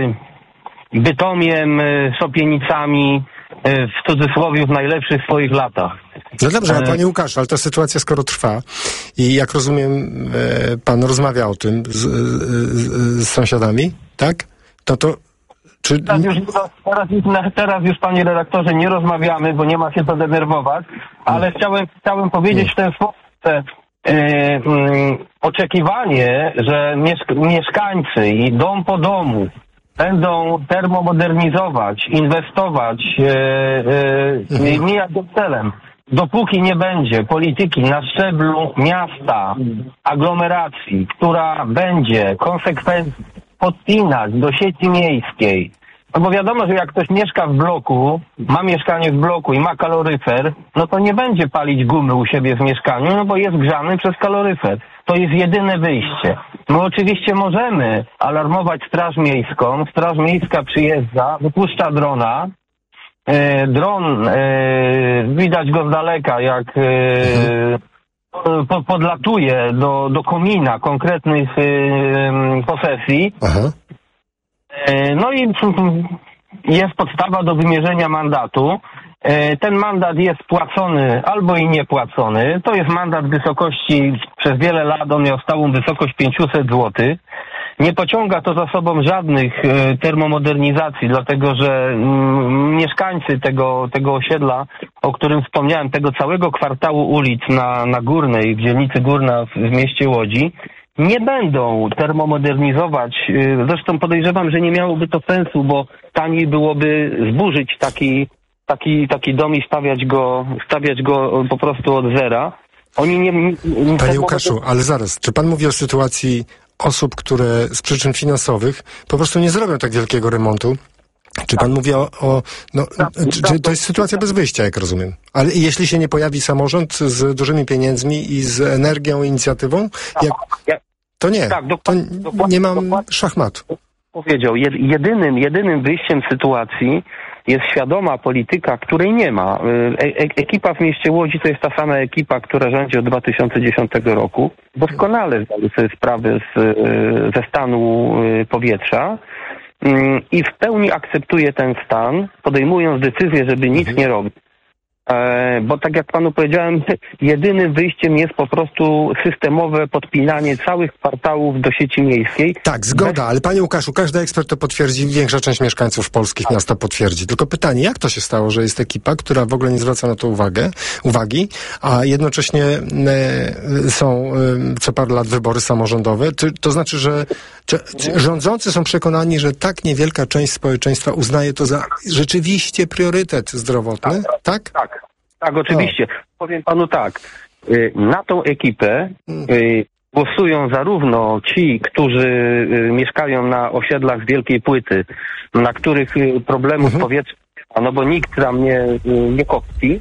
Bytomiem, Szopienicami, e, w cudzysłowie w najlepszych swoich latach. No dobrze, ale panie Łukasz, ale ta sytuacja skoro trwa i jak rozumiem e, pan rozmawia o tym z, z, z sąsiadami, tak? To to czy... Teraz już, teraz, już, teraz już, panie redaktorze, nie rozmawiamy, bo nie ma się co denerwować, ale hmm. chciałem, chciałem powiedzieć hmm. w ten sposób, że Yy, yy, oczekiwanie, że mieszk- mieszkańcy i dom po domu będą termomodernizować, inwestować, yy, yy, yy, mijać do celem. Dopóki nie będzie polityki na szczeblu miasta, aglomeracji, która będzie konsekwentnie podpinać do sieci miejskiej. No bo wiadomo, że jak ktoś mieszka w bloku, ma mieszkanie w bloku i ma kaloryfer, no to nie będzie palić gumy u siebie w mieszkaniu, no bo jest grzany przez kaloryfer. To jest jedyne wyjście. My oczywiście możemy alarmować Straż Miejską. Straż Miejska przyjeżdża, wypuszcza drona. E, dron, e, widać go z daleka, jak e, po, podlatuje do, do komina konkretnych e, posesji. Aha. No i jest podstawa do wymierzenia mandatu. Ten mandat jest płacony albo i niepłacony. To jest mandat w wysokości, przez wiele lat on miał stałą wysokość pięćset złotych. nie pociąga to za sobą żadnych e, termomodernizacji, dlatego że m, mieszkańcy tego, tego osiedla, o którym wspomniałem, tego całego kwartału ulic na, na Górnej, w dzielnicy Górna w, w mieście Łodzi, nie będą termomodernizować. E, zresztą podejrzewam, że nie miałoby to sensu, bo taniej byłoby zburzyć taki, taki, taki dom i stawiać go, stawiać go po prostu od zera. Oni nie... nie Panie Łukaszu, ale zaraz, czy pan mówi o sytuacji osób, które z przyczyn finansowych po prostu nie zrobią tak wielkiego remontu? Czy pan mówi o... o no, czy, czy to jest sytuacja bez wyjścia, jak rozumiem? Ale jeśli się nie pojawi samorząd z dużymi pieniędzmi i z energią, inicjatywą, jak, to nie. To nie mam szachmatu. Powiedział, jedynym, jedynym wyjściem sytuacji jest świadoma polityka, której nie ma. E- e- ekipa w mieście Łodzi to jest ta sama ekipa, która rządzi od dwa tysiące dziesiątego roku. Doskonale zdali sobie sprawę z, ze stanu powietrza i w pełni akceptuje ten stan, podejmując decyzję, żeby nic nie robić. E, bo tak jak panu powiedziałem, jedynym wyjściem jest po prostu systemowe podpinanie całych kwartałów do sieci miejskiej. Tak, zgoda, ale panie Łukaszu, każdy ekspert to potwierdzi, większa część mieszkańców polskich miast to potwierdzi. Tylko pytanie, jak to się stało, że jest ekipa, która w ogóle nie zwraca na to uwagę, uwagi, a jednocześnie e, są e, co parę lat wybory samorządowe? Czy, to znaczy, że czy, czy rządzący są przekonani, że tak niewielka część społeczeństwa uznaje to za rzeczywiście priorytet zdrowotny? Tak? Tak. Tak, oczywiście. O. Powiem panu tak, na tą ekipę głosują zarówno ci, którzy mieszkają na osiedlach z Wielkiej Płyty, na których problemów mhm. powietrza, no bo nikt tam nie, nie kopci,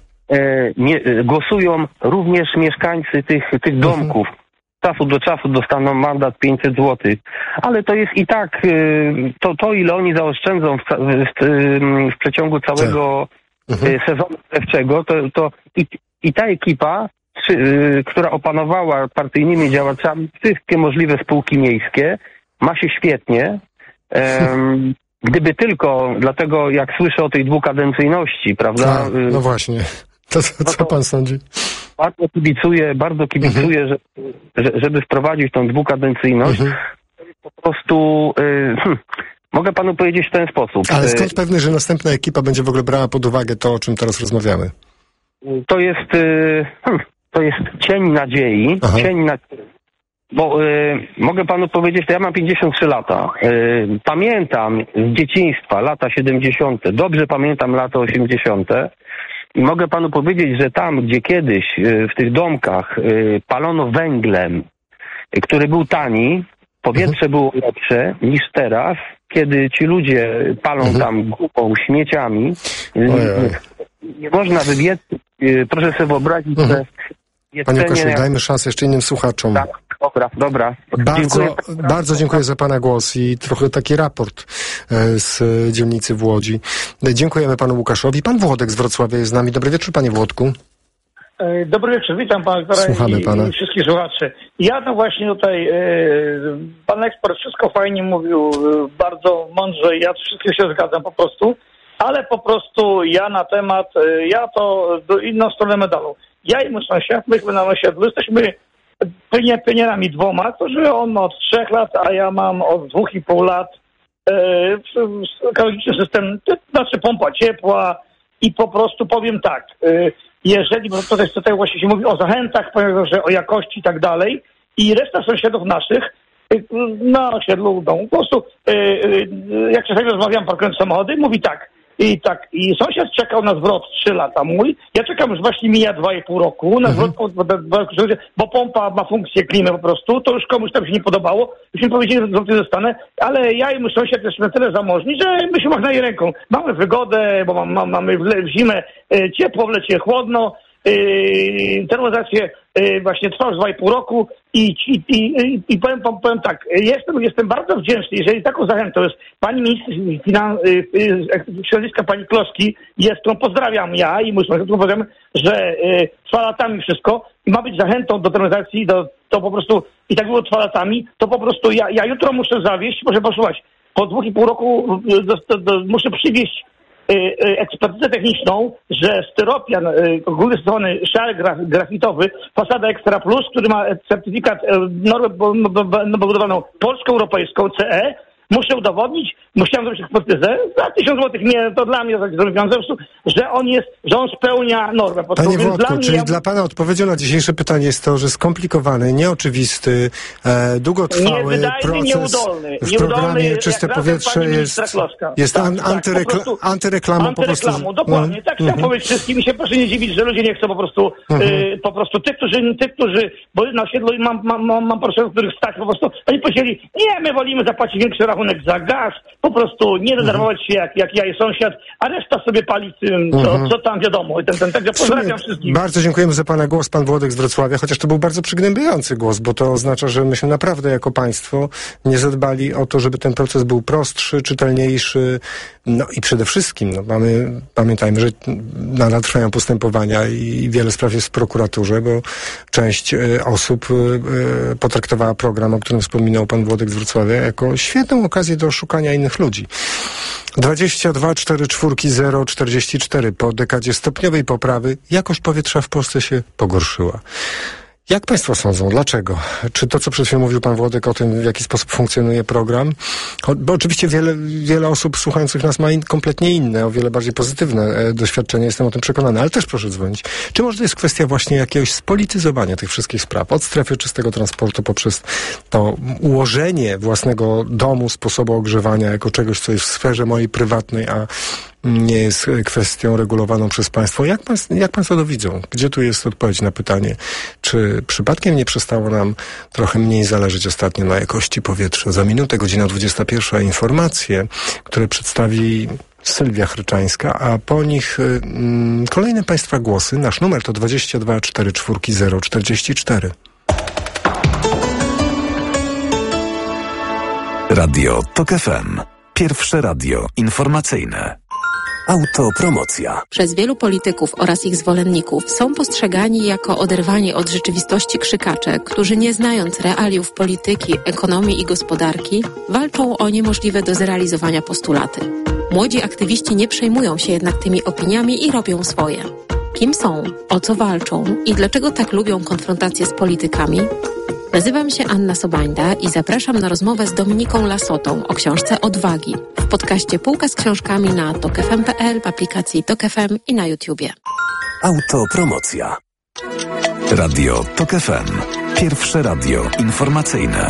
nie, głosują również mieszkańcy tych, tych domków. Mhm. Z czasu do czasu dostaną mandat pięćset złotych, ale to jest i tak, to, to ile oni zaoszczędzą w, w, w przeciągu całego Mhm. sezonu drzewczego, to, to i, i ta ekipa, czy, y, która opanowała partyjnymi działaczami wszystkie możliwe spółki miejskie, ma się świetnie. Um, gdyby tylko, dlatego jak słyszę o tej dwukadencyjności, prawda? Tak, no właśnie. To, to, co pan sądzi? Bardzo kibicuję, bardzo kibicuję, mhm. że, że, żeby wprowadzić tą dwukadencyjność. Mhm. To jest po prostu... Y, hm, Mogę panu powiedzieć w ten sposób. Ale skąd pewny, że następna ekipa będzie w ogóle brała pod uwagę to, o czym teraz rozmawiamy? To jest, hmm, to jest cień nadziei. Aha. Cień nadziei. Bo y, mogę panu powiedzieć, że ja mam pięćdziesiąt trzy lata. Y, pamiętam z dzieciństwa lata siedemdziesiąte. Dobrze pamiętam lata osiemdziesiąte. I mogę panu powiedzieć, że tam, gdzie kiedyś y, w tych domkach y, palono węglem, y, który był tani, powietrze mhm. było lepsze niż teraz, kiedy ci ludzie palą mhm. tam głupą, śmieciami. Ojej. Nie można wybiec. Proszę sobie wyobrazić, mhm. że... Panie Łukaszu, jak... dajmy szansę jeszcze innym słuchaczom. Tak, dobra, dobra. Bardzo dziękuję. bardzo dziękuję za pana głos i trochę taki raport z dzielnicy w Łodzi. Dziękujemy panu Łukaszowi. Pan Włodek z Wrocławia jest z nami. Dobry wieczór, panie Włodku. Dobry wieczór, witam pana Słuchamy i, pana. i wszystkich słuchaczy. Ja no właśnie tutaj, e, pan ekspert wszystko fajnie mówił, e, bardzo mądrze, ja wszystkim się zgadzam po prostu, ale po prostu ja na temat, e, ja to do inną stronę medalu. Ja i mój sąsiad, myśmy na osiedlu, jesteśmy pionierami dwoma, którzy on ma od trzech lat, a ja mam od dwóch i pół lat e, ekologiczny system, to znaczy pompa ciepła i po prostu powiem tak, e, jeżeli, bo tutaj, tutaj właśnie się mówi o zachętach, powiem, że o jakości i tak dalej, i reszta sąsiadów naszych na osiedlu domu, po prostu jak czasami rozmawiam, parkując samochody, mówi tak, i tak, i sąsiad czekał na zwrot trzy lata mój, ja czekam już właśnie mija dwa i pół roku na zwrot, mhm. bo, bo pompa ma funkcję klimy po prostu, to już komuś tam się nie podobało, już mi powiedzieli, że zwroty dostanę, ale ja i mój sąsiad jesteśmy tyle zamożni, że my się machnęli ręką. Mamy wygodę, bo mam, mam, mamy w zimę ciepło, w lecie chłodno, Yy, termoizację yy, właśnie trwa już dwa i pół roku i, i, i, i powiem, powiem tak, jestem, jestem bardzo wdzięczny, jeżeli taką zachętą jest pani minister finan, yy, środowiska pani Kloski, jest, którą pozdrawiam ja i mój sąsiad, pozdrawiam, że yy, trwa latami wszystko i ma być zachętą do termoizacji, do, to po prostu i tak było trwa latami, to po prostu ja, ja jutro muszę zawieźć, proszę posłuchać, po dwóch i pół roku do, do, do, muszę przywieźć ekspertyzę techniczną, że styropian ogólnie stosowany szar grafitowy, fasada Extra Plus, który ma certyfikat normę budowaną polsko-europejską C E, muszę udowodnić, musiałem zrobić ekspertyzę, za tysiąc złotych nie, to dla mnie zrobiłem, że on jest, że on spełnia normę. Panie Włodku, dla czyli ja... dla Pana odpowiedzią na dzisiejsze pytanie jest to, że skomplikowany, nieoczywisty, e, długotrwały niewydajny, proces nieudolny, w programie nieudolny, Czyste Powietrze jest, jest tak, an, antyrekla, tak, antyreklamą po prostu. Antyreklamą, dokładnie. No. Tak chciałem mm-hmm. powiedzieć wszystkim i się proszę nie dziwić, że ludzie nie chcą po prostu, mm-hmm. y, po prostu tych, którzy, tych, którzy, bo na osiedlu mam, mam, mam, mam proszę, których stać po prostu, oni powiedzieli, nie, my wolimy zapłacić większy rachunek za gaz, po prostu nie denerwować się jak, jak ja i sąsiad, a reszta sobie pali tym, co, mhm. co tam wiadomo. Ten, ten, także pozdrawiam wszystkich. Bardzo dziękujemy za Pana głos, Pan Włodek z Wrocławia, chociaż to był bardzo przygnębiający głos, bo to oznacza, że myśmy naprawdę jako państwo nie zadbali o to, żeby ten proces był prostszy, czytelniejszy, no i przede wszystkim, no mamy, pamiętajmy, że nadal trwają postępowania i wiele spraw jest w prokuraturze, bo część y, osób y, y, potraktowała program, o którym wspominał Pan Włodek z Wrocławia, jako świetną okazję do oszukania innych ludzi. dwadzieścia dwa czterdzieści cztery zero czterdzieści cztery. Po dekadzie stopniowej poprawy jakość powietrza w Polsce się pogorszyła. Jak Państwo sądzą? Dlaczego? Czy to, co przed chwilą mówił Pan Włodek o tym, w jaki sposób funkcjonuje program? Bo oczywiście wiele, wiele osób słuchających nas ma in, kompletnie inne, o wiele bardziej pozytywne e, doświadczenie, jestem o tym przekonany, ale też proszę dzwonić. Czy może to jest kwestia właśnie jakiegoś spolityzowania tych wszystkich spraw? Od strefy czystego transportu poprzez to ułożenie własnego domu, sposobu ogrzewania jako czegoś, co jest w sferze mojej prywatnej, a nie jest kwestią regulowaną przez państwo. Jak, pan, jak Państwo to widzą? Gdzie tu jest odpowiedź na pytanie, czy przypadkiem nie przestało nam trochę mniej zależeć ostatnio na jakości powietrza? Za minutę, godzina dwudziesta pierwsza, informacje, które przedstawi Sylwia Chryczańska, a po nich y, y, kolejne Państwa głosy. Nasz numer to dwadzieścia dwa czterdzieści cztery zero czterdzieści cztery. Radio TOK F M. Pierwsze radio informacyjne. Autopromocja. Przez wielu polityków oraz ich zwolenników są postrzegani jako oderwanie od rzeczywistości krzykacze, którzy nie znając realiów polityki, ekonomii i gospodarki, walczą o niemożliwe do zrealizowania postulaty. Młodzi aktywiści nie przejmują się jednak tymi opiniami i robią swoje. Kim są, o co walczą i dlaczego tak lubią konfrontację z politykami? Nazywam się Anna Sobańda i zapraszam na rozmowę z Dominiką Lasotą o książce Odwagi w podcaście Półka z książkami na tok f m kropka p l, w aplikacji Tok F M i na YouTubie. Autopromocja. Radio TOK F M. Pierwsze radio informacyjne.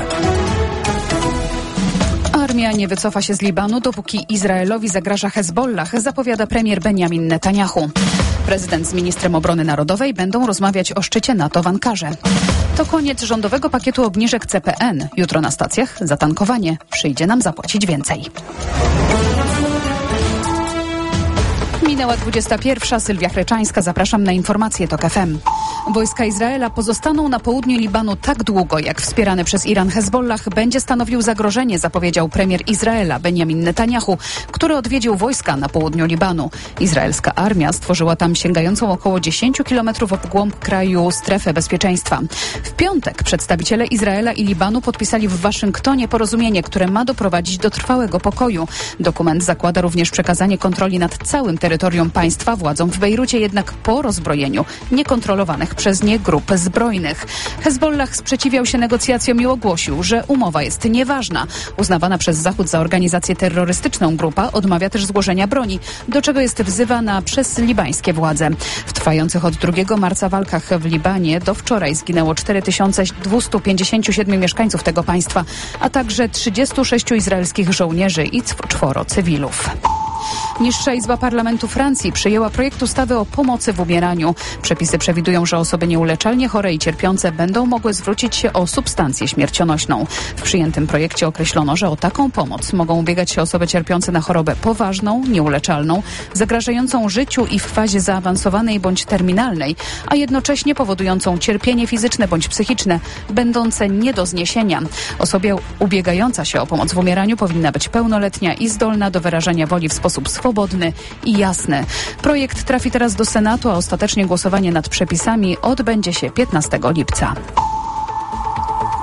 Armia nie wycofa się z Libanu, dopóki Izraelowi zagraża Hezbollah, zapowiada premier Benjamin Netanyahu. Prezydent z ministrem obrony narodowej będą rozmawiać o szczycie NATO w Ankarze. To koniec rządowego pakietu obniżek C P N. Jutro na stacjach za tankowanie przyjdzie nam zapłacić więcej. Minęła dwudziesta pierwsza. Sylwia Chryczańska. Zapraszam na informacje TOK F M. Wojska Izraela pozostaną na południu Libanu tak długo, jak wspierany przez Iran Hezbollah będzie stanowił zagrożenie, zapowiedział premier Izraela Benjamin Netanyahu, który odwiedził wojska na południu Libanu. Izraelska armia stworzyła tam sięgającą około dziesięć kilometrów w głąb kraju strefę bezpieczeństwa. W piątek przedstawiciele Izraela i Libanu podpisali w Waszyngtonie porozumienie, które ma doprowadzić do trwałego pokoju. Dokument zakłada również przekazanie kontroli nad całym terytorium państwa władzom w Bejrucie, jednak po rozbrojeniu niekontrolowanych przez nie grup zbrojnych. Hezbollah sprzeciwiał się negocjacjom i ogłosił, że umowa jest nieważna. Uznawana przez Zachód za organizację terrorystyczną grupa odmawia też złożenia broni, do czego jest wzywana przez libańskie władze. W trwających od drugiego marca walkach w Libanie do wczoraj zginęło cztery tysiące dwieście pięćdziesiąt siedem mieszkańców tego państwa, a także trzydziestu sześciu izraelskich żołnierzy i czworo cywilów. Niższa Izba Parlamentu Francji przyjęła projekt ustawy o pomocy w umieraniu. Przepisy przewidują, że osoby nieuleczalnie chore i cierpiące będą mogły zwrócić się o substancję śmiercionośną. W przyjętym projekcie określono, że o taką pomoc mogą ubiegać się osoby cierpiące na chorobę poważną, nieuleczalną, zagrażającą życiu i w fazie zaawansowanej bądź terminalnej, a jednocześnie powodującą cierpienie fizyczne bądź psychiczne, będące nie do zniesienia. Osobie ubiegająca się o pomoc w umieraniu powinna być pełnoletnia i zdolna do wyrażania woli w sposób swobodny i jasny. Projekt trafi teraz do Senatu, a ostatecznie głosowanie nad przepisami odbędzie się piętnastego lipca.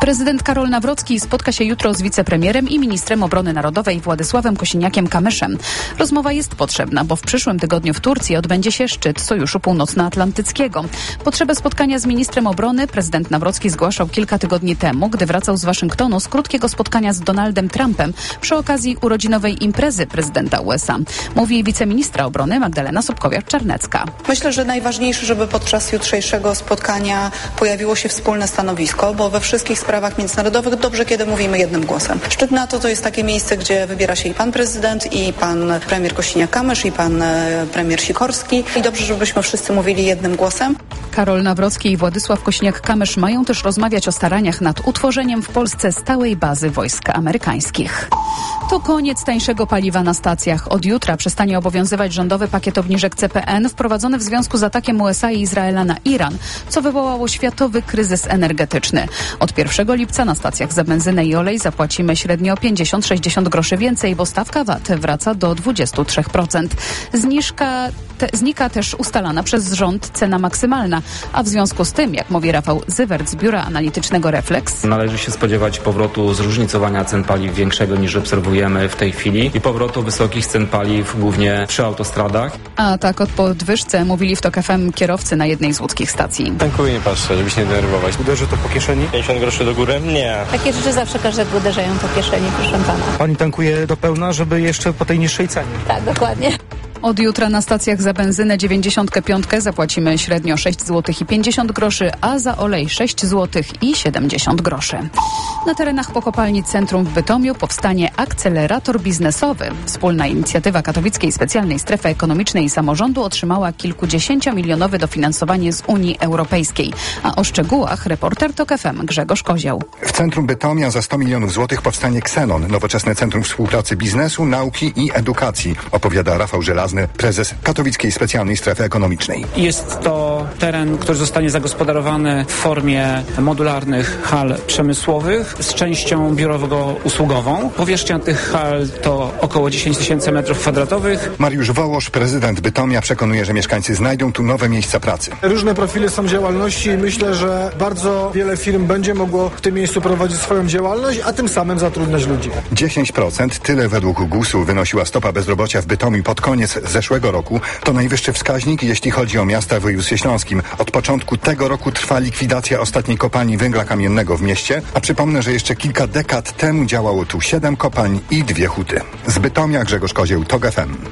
Prezydent Karol Nawrocki spotka się jutro z wicepremierem i ministrem obrony narodowej Władysławem Kosiniakiem-Kamyszem. Rozmowa jest potrzebna, bo w przyszłym tygodniu w Turcji odbędzie się szczyt Sojuszu Północnoatlantyckiego. Potrzebę spotkania z ministrem obrony prezydent Nawrocki zgłaszał kilka tygodni temu, gdy wracał z Waszyngtonu z krótkiego spotkania z Donaldem Trumpem przy okazji urodzinowej imprezy prezydenta U S A. Mówi wiceministra obrony Magdalena Sobkowiak-Czarnecka. Myślę, że najważniejsze, żeby podczas jutrzejszego spotkania pojawiło się wspólne stanowisko, bo we wszystkich sprawach międzynarodowych dobrze, kiedy mówimy jednym głosem. Szczyt NATO to jest takie miejsce, gdzie wybiera się i pan prezydent, i pan premier Kosiniak-Kamysz, i pan premier Sikorski. I dobrze, żebyśmy wszyscy mówili jednym głosem. Karol Nawrocki i Władysław Kosiniak-Kamysz mają też rozmawiać o staraniach nad utworzeniem w Polsce stałej bazy wojsk amerykańskich. To koniec tańszego paliwa na stacjach. Od jutra przestanie obowiązywać rządowy pakiet obniżek C P N wprowadzony w związku z atakiem U S A i Izraela na Iran, co wywołało światowy kryzys energetyczny. Od pierwszego lipca na stacjach za benzynę i olej zapłacimy średnio pięćdziesiąt do sześćdziesięciu groszy więcej, bo stawka V A T wraca do dwadzieścia trzy procent. Zniżka te, znika też ustalana przez rząd cena maksymalna, a w związku z tym, jak mówi Rafał Zywert z biura analitycznego Reflex, należy się spodziewać powrotu zróżnicowania cen paliw większego niż obserwujemy w tej chwili i powrotu wysokich cen paliw głównie przy autostradach. A tak o podwyżce mówili w TOK F M kierowcy na jednej z łódzkich stacji. Tankuję, nie patrzę, żeby się nie denerwować. Uderzy to po kieszeni? pięćdziesiąt groszy do góry? Nie. Takie rzeczy zawsze każdego uderzają po kieszeni, proszę pana. Pani tankuje do pełna, żeby jeszcze po tej niższej cenie. Tak, dokładnie. Od jutra na stacjach za benzynę dziewięćdziesiąt pięć zapłacimy średnio sześć złotych i pięćdziesiąt groszy, a za olej sześć złotych i siedemdziesiąt groszy. Na terenach po kopalni Centrum w Bytomiu powstanie akcelerator biznesowy. Wspólna inicjatywa Katowickiej Specjalnej Strefy Ekonomicznej i Samorządu otrzymała kilkudziesięciomilionowe dofinansowanie z Unii Europejskiej. A o szczegółach reporter TOK F M Grzegorz Kozioł. W Centrum Bytomia za sto milionów złotych powstanie Xenon, nowoczesne centrum współpracy biznesu, nauki i edukacji, opowiada Rafał Żelazny, prezes Katowickiej Specjalnej Strefy Ekonomicznej. Jest to teren, który zostanie zagospodarowany w formie modularnych hal przemysłowych z częścią biurowo-usługową. Powierzchnia tych hal to około dziesięć tysięcy metrów kwadratowych. Mariusz Wołosz, prezydent Bytomia, przekonuje, że mieszkańcy znajdą tu nowe miejsca pracy. Różne profile są działalności i myślę, że bardzo wiele firm będzie mogło w tym miejscu prowadzić swoją działalność, a tym samym zatrudniać ludzi. dziesięć procent, tyle według gusu wynosiła stopa bezrobocia w Bytomiu pod koniec zeszłego roku. To najwyższy wskaźnik, jeśli chodzi o miasta w województwie śląskim. Od początku tego roku trwa likwidacja ostatniej kopalni węgla kamiennego w mieście, a przypomnę, że jeszcze kilka dekad temu działało tu siedem kopalń i dwie huty. Z Bytomia Grzegorz Kozieł, TOK F M.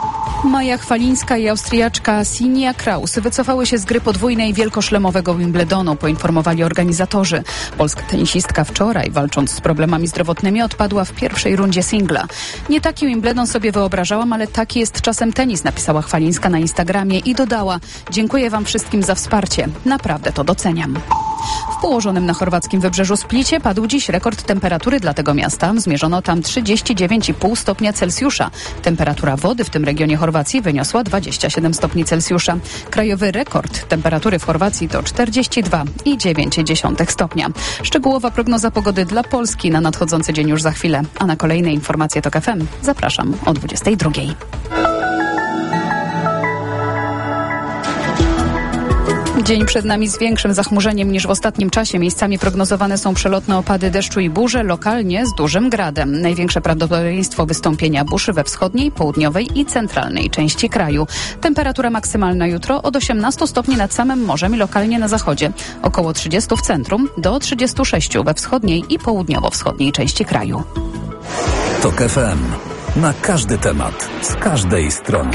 Maja Chwalińska i Austriaczka Sinja Kraus wycofały się z gry podwójnej wielkoszlemowego Wimbledonu, poinformowali organizatorzy. Polska tenisistka wczoraj, walcząc z problemami zdrowotnymi, odpadła w pierwszej rundzie singla. Nie taki Wimbledon sobie wyobrażałam, ale taki jest czasem tenis, napisała Chwalińska na Instagramie i dodała: dziękuję wam wszystkim za wsparcie. Naprawdę to doceniam. W położonym na chorwackim wybrzeżu Splicie padł dziś rekord temperatury dla tego miasta. Zmierzono tam trzydzieści dziewięć i pół stopnia Celsjusza. Temperatura wody w tym regionie Chorwacji wyniosła dwadzieścia siedem stopni Celsjusza. Krajowy rekord temperatury w Chorwacji to czterdzieści dwa i dziewięć dziesiątych stopnia. Szczegółowa prognoza pogody dla Polski na nadchodzący dzień już za chwilę. A na kolejne informacje TOK F M zapraszam o dwudziestej drugiej. Dzień przed nami z większym zachmurzeniem niż w ostatnim czasie. Miejscami prognozowane są przelotne opady deszczu i burze, lokalnie z dużym gradem. Największe prawdopodobieństwo wystąpienia burz we wschodniej, południowej i centralnej części kraju. Temperatura maksymalna jutro od osiemnastu stopni nad samym morzem i lokalnie na zachodzie. Około trzydziestu w centrum, do trzydziestu sześciu we wschodniej i południowo-wschodniej części kraju. TOK F M. Na każdy temat, z każdej strony.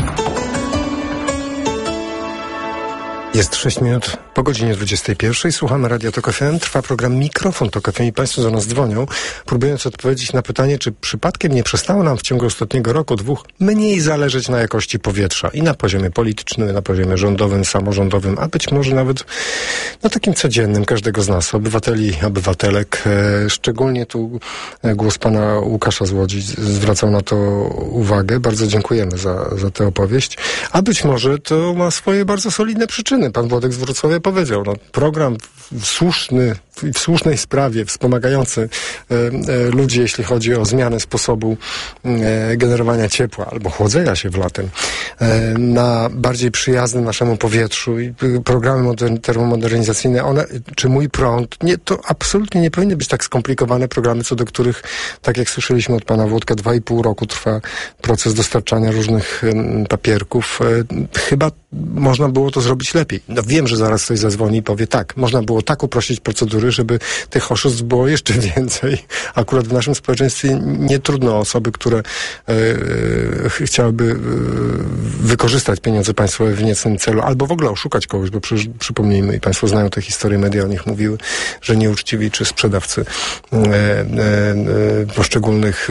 Jest sześć minut po godzinie dwudziestej pierwszej. Słuchamy Radia TOK F M. Trwa program Mikrofon TOK F M i Państwo do nas dzwonią, próbując odpowiedzieć na pytanie, czy przypadkiem nie przestało nam w ciągu ostatniego roku, dwóch, mniej zależeć na jakości powietrza i na poziomie politycznym, na poziomie rządowym, samorządowym, a być może nawet na takim codziennym każdego z nas, obywateli, obywatelek. E, szczególnie tu głos pana Łukasza z Łodzi zwracał na to uwagę. Bardzo dziękujemy za, za tę opowieść. A być może to ma swoje bardzo solidne przyczyny. Pan Włodek z Wrocławia powiedział, no, program słuszny, w słusznej sprawie, wspomagający e, e, ludzi, jeśli chodzi o zmianę sposobu e, generowania ciepła albo chłodzenia się w latem, e, na bardziej przyjaznym naszemu powietrzu i programy modern, termomodernizacyjne, one, czy Mój prąd, nie, to absolutnie nie powinny być tak skomplikowane programy, co do których, tak jak słyszeliśmy od pana Włodka, dwa i pół roku trwa proces dostarczania różnych um, papierków. E, chyba można było to zrobić lepiej. No wiem, że zaraz ktoś zadzwoni i powie tak, można było tak uprościć procedury, żeby tych oszustw było jeszcze więcej. Akurat w naszym społeczeństwie nie trudno o osoby, które e, e, chciałyby e, wykorzystać pieniądze państwowe w niecnym celu, albo w ogóle oszukać kogoś, bo przy, przypomnijmy, i państwo znają te historie, media o nich mówiły, że nieuczciwi czy sprzedawcy e, e, e, poszczególnych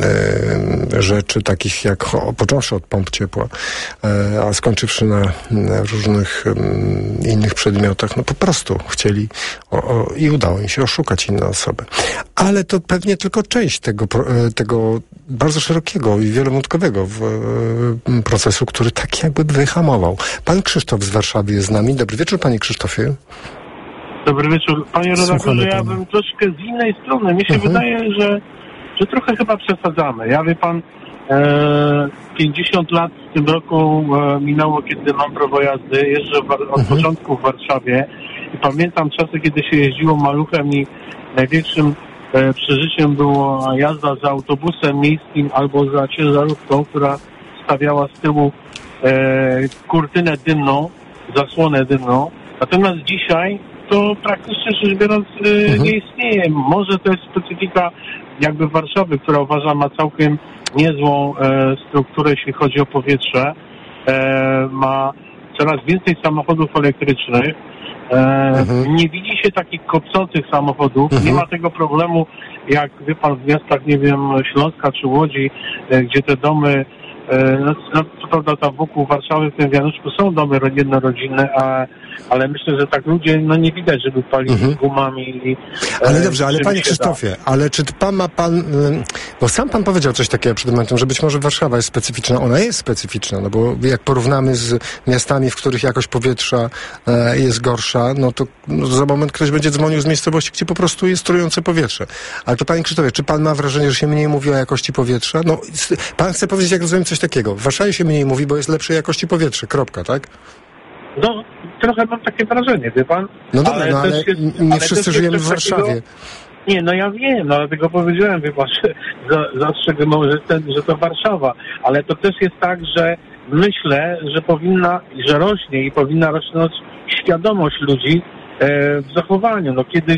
e, rzeczy, takich jak o, począwszy od pomp ciepła, e, a skończywszy na, na różnych e, innych przedmiotach, no po prostu chcieli o, o, i udało im się oszukać inne osoby. Ale to pewnie tylko część tego, tego bardzo szerokiego i wielowątkowego w, e, procesu, który tak jakby wyhamował. Pan Krzysztof z Warszawy jest z nami. Dobry wieczór, panie Krzysztofie. Dobry wieczór. Panie redaktorze, ja bym troszkę z innej strony. Mi się uh-huh. wydaje, że, że trochę chyba przesadzamy. Ja wie pan, e, pięćdziesiąt lat w tym roku e, minęło, kiedy mam prawo jazdy. Jeżdżę w, od uh-huh. początku w Warszawie i pamiętam czasy, kiedy się jeździło maluchem i największym e, przeżyciem była jazda za autobusem miejskim albo za ciężarówką, która stawiała z tyłu e, kurtynę dymną, zasłonę dymną. Natomiast dzisiaj to praktycznie rzecz biorąc e, mhm. nie istnieje. Może to jest specyfika jakby Warszawy, która uważam ma całkiem niezłą e, strukturę, jeśli chodzi o powietrze. E, ma coraz więcej samochodów elektrycznych. E, mhm. Nie widzi się takich kopcących samochodów. Mhm. Nie ma tego problemu, jak wie pan w miastach, nie wiem, Śląska czy Łodzi, e, gdzie te domy, e, no, no, co prawda tam wokół Warszawy w tym Wianuszku są domy jednorodzinne, a, ale myślę, że tak ludzie, no nie widać, żeby palili mhm. gumami. I, e, ale dobrze, ale panie Krzysztofie, ale czy pan ma pan, bo sam pan powiedział coś takiego przed momentem, że być może Warszawa jest specyficzna. Ona jest specyficzna, no bo jak porównamy z miastami, w których jakość powietrza e, jest gorsza, no to no, za moment ktoś będzie dzwonił z miejscowości, gdzie po prostu jest trujące powietrze. Ale to panie Krzysztofie, czy pan ma wrażenie, że się mniej mówi o jakości powietrza? No, pan chce powiedzieć, jak rozumiem, coś takiego. W Warszawie się mniej mówi, bo jest lepszej jakości powietrze. Kropka, tak? No, trochę mam takie wrażenie, wie pan? No dobra, ale, no, ale jest, nie ale wszyscy żyjemy w Warszawie. Takiego... Nie, no ja wiem, no dlatego powiedziałem, wie pan, że zastrzegam, że, ten, że to Warszawa, ale to też jest tak, że myślę, że powinna, że rośnie i powinna rosnąć świadomość ludzi e, w zachowaniu. No kiedyś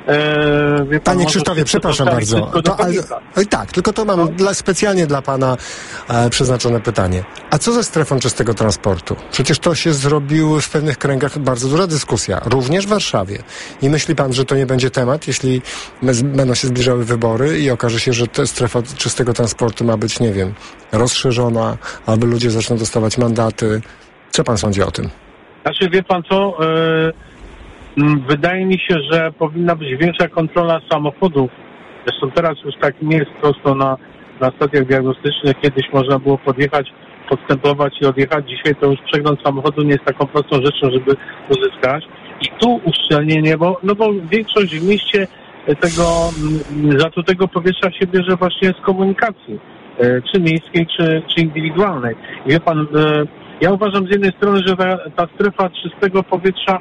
E, wie pan, Panie Krzysztofie, przepraszam bardzo. To, ale, ale tak, tylko to mam no. dla, specjalnie dla pana e, przeznaczone pytanie. A co ze strefą czystego transportu? Przecież to się zrobił w pewnych kręgach bardzo duża dyskusja, również w Warszawie. I myśli pan, że to nie będzie temat, jeśli będą się zbliżały wybory i okaże się, że ta strefa czystego transportu ma być, nie wiem, rozszerzona, aby ludzie zaczną dostawać mandaty. Co pan sądzi o tym? Znaczy, wie pan co... E... Wydaje mi się, że powinna być większa kontrola samochodów. Zresztą teraz już tak nie jest prosto na, na stacjach diagnostycznych. Kiedyś można było podjechać, podstępować i odjechać. Dzisiaj to już przegląd samochodu nie jest taką prostą rzeczą, żeby uzyskać. I tu uszczelnienie, bo, no bo większość w mieście tego zatrutego powietrza się bierze właśnie z komunikacji, czy miejskiej, czy, czy indywidualnej. I wie pan, ja uważam z jednej strony, że ta, ta strefa czystego powietrza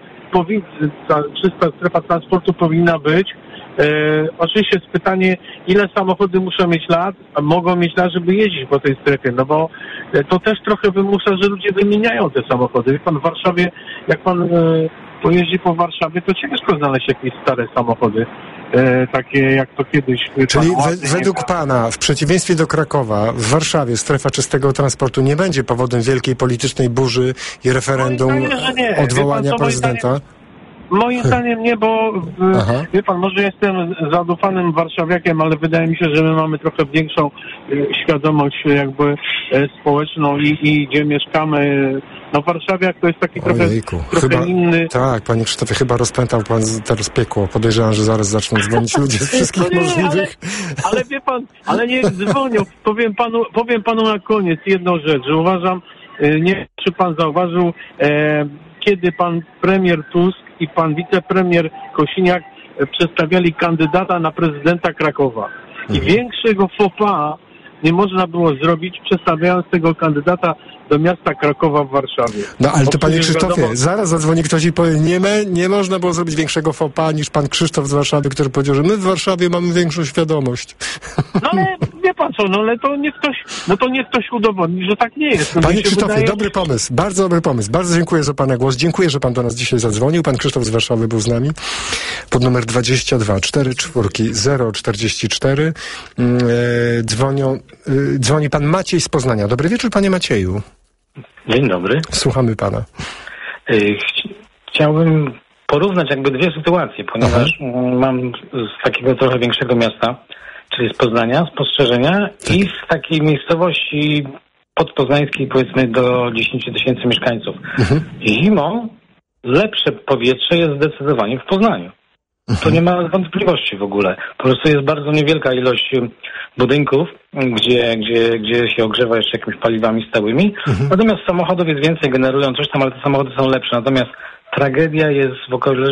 ta czysta strefa transportu powinna być. E, oczywiście jest pytanie, ile samochody muszą mieć lat, a mogą mieć lat, żeby jeździć po tej strefie, no bo to też trochę wymusza, że ludzie wymieniają te samochody. Wie pan, w Warszawie, jak pan e, pojeździ po Warszawie, to ciężko znaleźć jakieś stare samochody, e, takie jak to kiedyś. Czyli pan, ładnie, według nie... pana, w przeciwieństwie do Krakowa, w Warszawie strefa czystego transportu nie będzie powodem wielkiej politycznej burzy i referendum no, odwołania pan, prezydenta? Moim zdaniem nie, bo Aha. wie pan, może jestem zadufanym warszawiakiem, ale wydaje mi się, że my mamy trochę większą świadomość jakby społeczną i, i gdzie mieszkamy. No Warszawiak to jest taki trochę, trochę chyba, inny... Tak, panie Krzysztofie, chyba rozpętał pan teraz piekło. Podejrzewam, że zaraz zaczną dzwonić ludzie z wszystkich nie, możliwych... Ale, ale wie pan, ale niech dzwonią. Powiem panu, powiem panu na koniec jedną rzecz, że uważam, nie wiem, czy pan zauważył, e, kiedy pan premier Tusk i pan wicepremier Kosiniak przedstawiali kandydata na prezydenta Krakowa. I Mhm. większego faux pas nie można było zrobić, przedstawiając tego kandydata do miasta Krakowa w Warszawie. No ale Bo to panie przecież Krzysztofie, wiadomo- zaraz zadzwoni ktoś i powie, nie, me, nie można było zrobić większego faux pas niż pan Krzysztof z Warszawy, który powiedział, że my w Warszawie mamy większą świadomość. No ale wie pan co, no ale to niech ktoś, no to niech ktoś udowodni, że tak nie jest. No, mi Panie się Krzysztofie, wydaje- dobry pomysł, bardzo dobry pomysł. Bardzo dziękuję za pana głos. Dziękuję, że pan do nas dzisiaj zadzwonił. Pan Krzysztof z Warszawy był z nami. Pod numer dwadzieścia dwa cztery cztery zero czterdzieści cztery mm, e, dzwonią, e, dzwoni pan Maciej z Poznania. Dobry wieczór, panie Macieju. Dzień dobry. Słuchamy pana. Y, chci- Chciałbym porównać jakby dwie sytuacje, ponieważ mm, mam z takiego trochę większego miasta, czyli z Poznania, spostrzeżenia i z takiej miejscowości podpoznańskiej, powiedzmy do dziesięć tysięcy mieszkańców. Zimą lepsze powietrze jest zdecydowanie w Poznaniu. To nie ma wątpliwości w ogóle. Po prostu jest bardzo niewielka ilość y, budynków, gdzie, gdzie, gdzie się ogrzewa jeszcze jakimiś paliwami stałymi. Natomiast samochodów jest więcej, generują coś tam, ale te samochody są lepsze. Natomiast tragedia jest w, okole,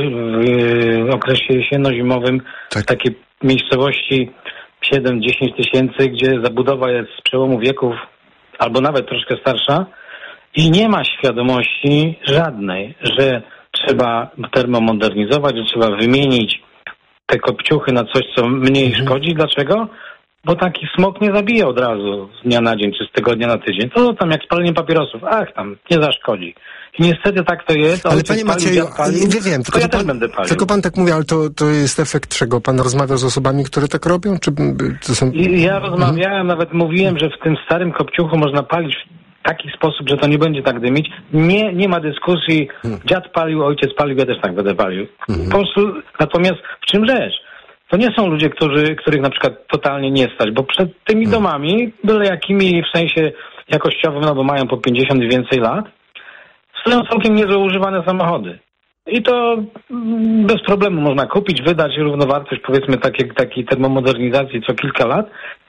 w okresie jesienno-zimowym w takiej miejscowości siedem do dziesięciu tysięcy, gdzie zabudowa jest z przełomu wieków albo nawet troszkę starsza i nie ma świadomości żadnej, że trzeba termomodernizować, że trzeba wymienić te kopciuchy na coś, co mniej szkodzi. Dlaczego? Bo taki smog nie zabija od razu z dnia na dzień, czy z tygodnia na tydzień. To tam jak spalenie papierosów. Ach, tam nie zaszkodzi. I niestety tak to jest. Ale Ojciec panie palił, Macieju, dziad palił, nie wiem, to tylko, ja że też pan, będę palił. tylko pan tak mówi, ale to, to jest efekt czego? Pan rozmawia z osobami, które tak robią? Czy to są... I ja rozmawiałem, nawet mówiłem, że w tym starym kopciuchu można palić w taki sposób, że to nie będzie tak dymić. Nie, nie ma dyskusji. Dziad palił, ojciec palił, ja też tak będę palił. Po prostu, natomiast w czym rzecz? To nie są ludzie, którzy, których na przykład totalnie nie stać, bo przed tymi domami, byle jakimi w sensie jakościowym, no bo mają po pięćdziesiąt i więcej lat, stoją całkiem niezłe używane samochody. I to mm, bez problemu można kupić, wydać równowartość, powiedzmy, takiej, takiej termomodernizacji co kilka lat.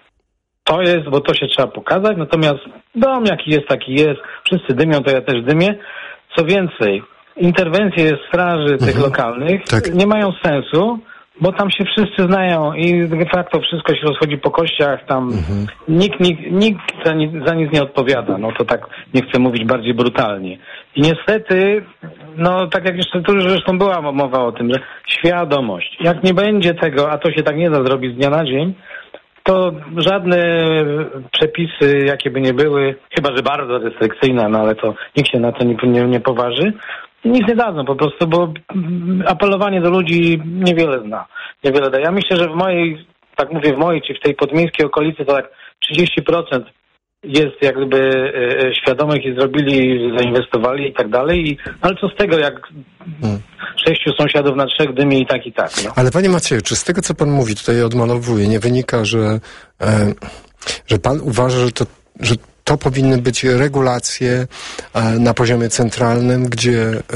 To jest, bo to się trzeba pokazać, natomiast dom jaki jest, taki jest. Wszyscy dymią, to ja też dymię. Co więcej, interwencje straży tych lokalnych nie mają sensu, bo tam się wszyscy znają i de facto wszystko się rozchodzi po kościach, tam nikt, nikt, nikt za, nic, za nic nie odpowiada. No to tak nie chcę mówić bardziej brutalnie. I niestety, no tak jak jeszcze tu zresztą była mowa o tym, że świadomość. Jak nie będzie tego, a to się tak nie da zrobić z dnia na dzień, to żadne przepisy, jakie by nie były, chyba że bardzo restrykcyjne, no ale to nikt się na to nie, nie, nie poważy, nic nie dadzą po prostu, bo apelowanie do ludzi niewiele zna, niewiele da. Ja myślę, że w mojej, tak mówię w mojej, czy w tej podmiejskiej okolicy to tak trzydzieści procent jest jakby e, świadomych i zrobili, zainwestowali i tak dalej, i, ale co z tego, jak hmm. sześciu sąsiadów na trzech dymie i tak i tak. No. Ale panie Macieju, czy z tego, co pan mówi, tutaj odmalowuje, nie wynika, że, e, że pan uważa, że to, że to powinny być regulacje e, na poziomie centralnym, gdzie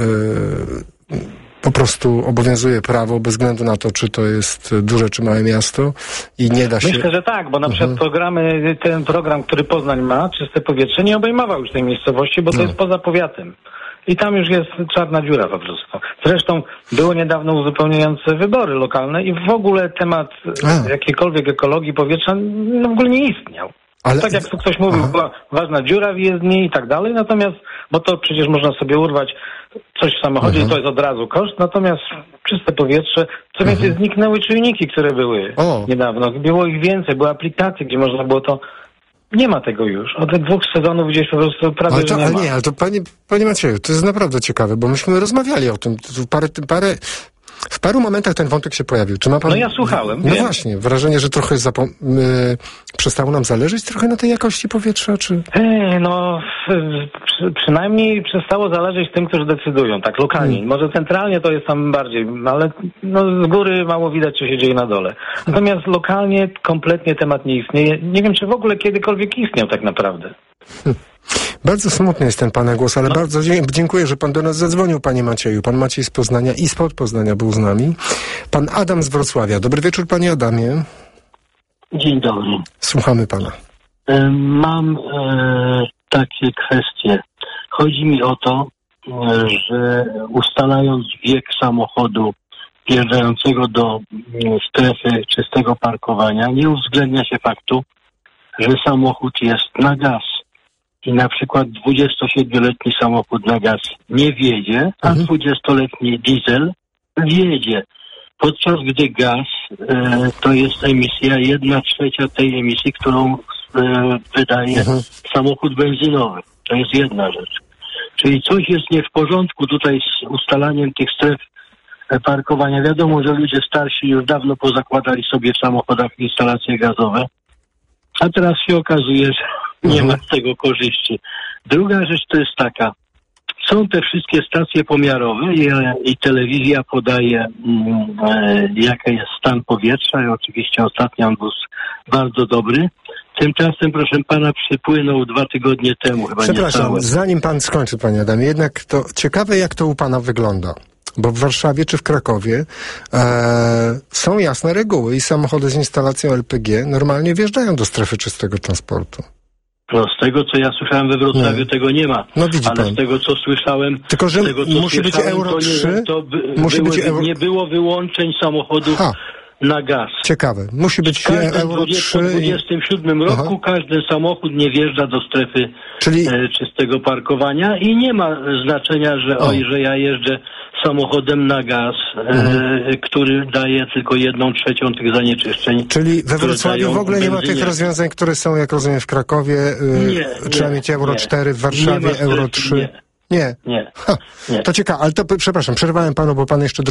e, po prostu obowiązuje prawo bez względu na to, czy to jest duże, czy małe miasto i nie da się... Myślę, że tak, bo na przykład mhm. programy, ten program, który Poznań ma, Czyste Powietrze, nie obejmował już tej miejscowości, bo to no. jest poza powiatem. I tam już jest czarna dziura po prostu. Zresztą były niedawno uzupełniające wybory lokalne i w ogóle temat A. jakiejkolwiek ekologii powietrza no, w ogóle nie istniał. Ale... Tak jak tu ktoś mówił, Aha. była ważna dziura w jezdni i tak dalej, natomiast, bo to przecież można sobie urwać coś w samochodzie Aha. i to jest od razu koszt, natomiast czyste powietrze, co więcej Aha. zniknęły czujniki, które były o. niedawno. Było ich więcej, były aplikacje, gdzie można było to... Nie ma tego już. Od dwóch sezonów gdzieś po prostu prawie ale to, że nie ale ma. nie, ale to panie, panie Macieju, to jest naprawdę ciekawe, bo myśmy rozmawiali o tym. Parę, parę, w paru momentach ten wątek się pojawił. Czy ma pan... No ja słuchałem. No wiem. właśnie, wrażenie, że trochę zapo- yy, przestało nam zależeć trochę na tej jakości powietrza, czy... Ej, no przy, przynajmniej przestało zależeć tym, którzy decydują, tak lokalnie. Hmm. Może centralnie to jest tam bardziej, ale no, z góry mało widać, co się dzieje na dole. Natomiast lokalnie kompletnie temat nie istnieje. Nie wiem, czy w ogóle kiedykolwiek istniał tak naprawdę. Hmm. Bardzo smutny jest ten pana głos, ale no. bardzo dziękuję, że pan do nas zadzwonił, panie Macieju. Pan Maciej z Poznania i spod Poznania był z nami. Pan Adam z Wrocławia. Dobry wieczór, panie Adamie. Dzień dobry. Słuchamy pana. Mam e, takie kwestie. Chodzi mi o to, że ustalając wiek samochodu wjeżdżającego do strefy czystego parkowania nie uwzględnia się faktu, że samochód jest na gaz. I na przykład dwudziestosiedmioletni samochód na gaz nie wjedzie, a dwudziestoletni diesel wjedzie. Podczas gdy gaz e, to jest emisja jedna trzecia tej emisji, którą e, wydaje mhm. samochód benzynowy. To jest jedna rzecz. Czyli coś jest nie w porządku tutaj z ustalaniem tych stref parkowania. Wiadomo, że ludzie starsi już dawno pozakładali sobie w samochodach instalacje gazowe, a teraz się okazuje, że nie ma z tego korzyści. Druga rzecz to jest taka, są te wszystkie stacje pomiarowe i, i telewizja podaje, mm, e, jaki jest stan powietrza i oczywiście ostatnio on był bardzo dobry. Tymczasem, proszę pana, przypłynął dwa tygodnie temu, chyba Przepraszam, niecałe. zanim pan skończy, panie Adamie, jednak to ciekawe, jak to u pana wygląda. Bo w Warszawie czy w Krakowie e, są jasne reguły i samochody z instalacją L P G normalnie wjeżdżają do strefy czystego transportu. No z tego, co ja słyszałem we Wrocławiu, nie. tego nie ma. No widzi Ale pan. z tego, co słyszałem... Tylko, że tego, co musi być Euro trzy? To, nie, to by, musi były, być euro... nie było wyłączeń samochodów ha. na gaz. Ciekawe. Musi być Euro trzy. W dwudziestym siódmym roku Aha. każdy samochód nie wjeżdża do strefy Czyli... e, czystego parkowania i nie ma znaczenia, że o. oj, że ja jeżdżę samochodem na gaz, mhm. e, który daje tylko jedną trzecią tych zanieczyszczeń. Czyli we Wrocławiu w ogóle nie ma tych rozwiązań, które są, jak rozumiem, w Krakowie. Y, nie, trzeba nie, mieć Euro nie. cztery, w Warszawie Euro trzy. Nie. Nie. Nie. Ha, nie. To ciekawe, ale to przepraszam, przerwałem panu, bo pan jeszcze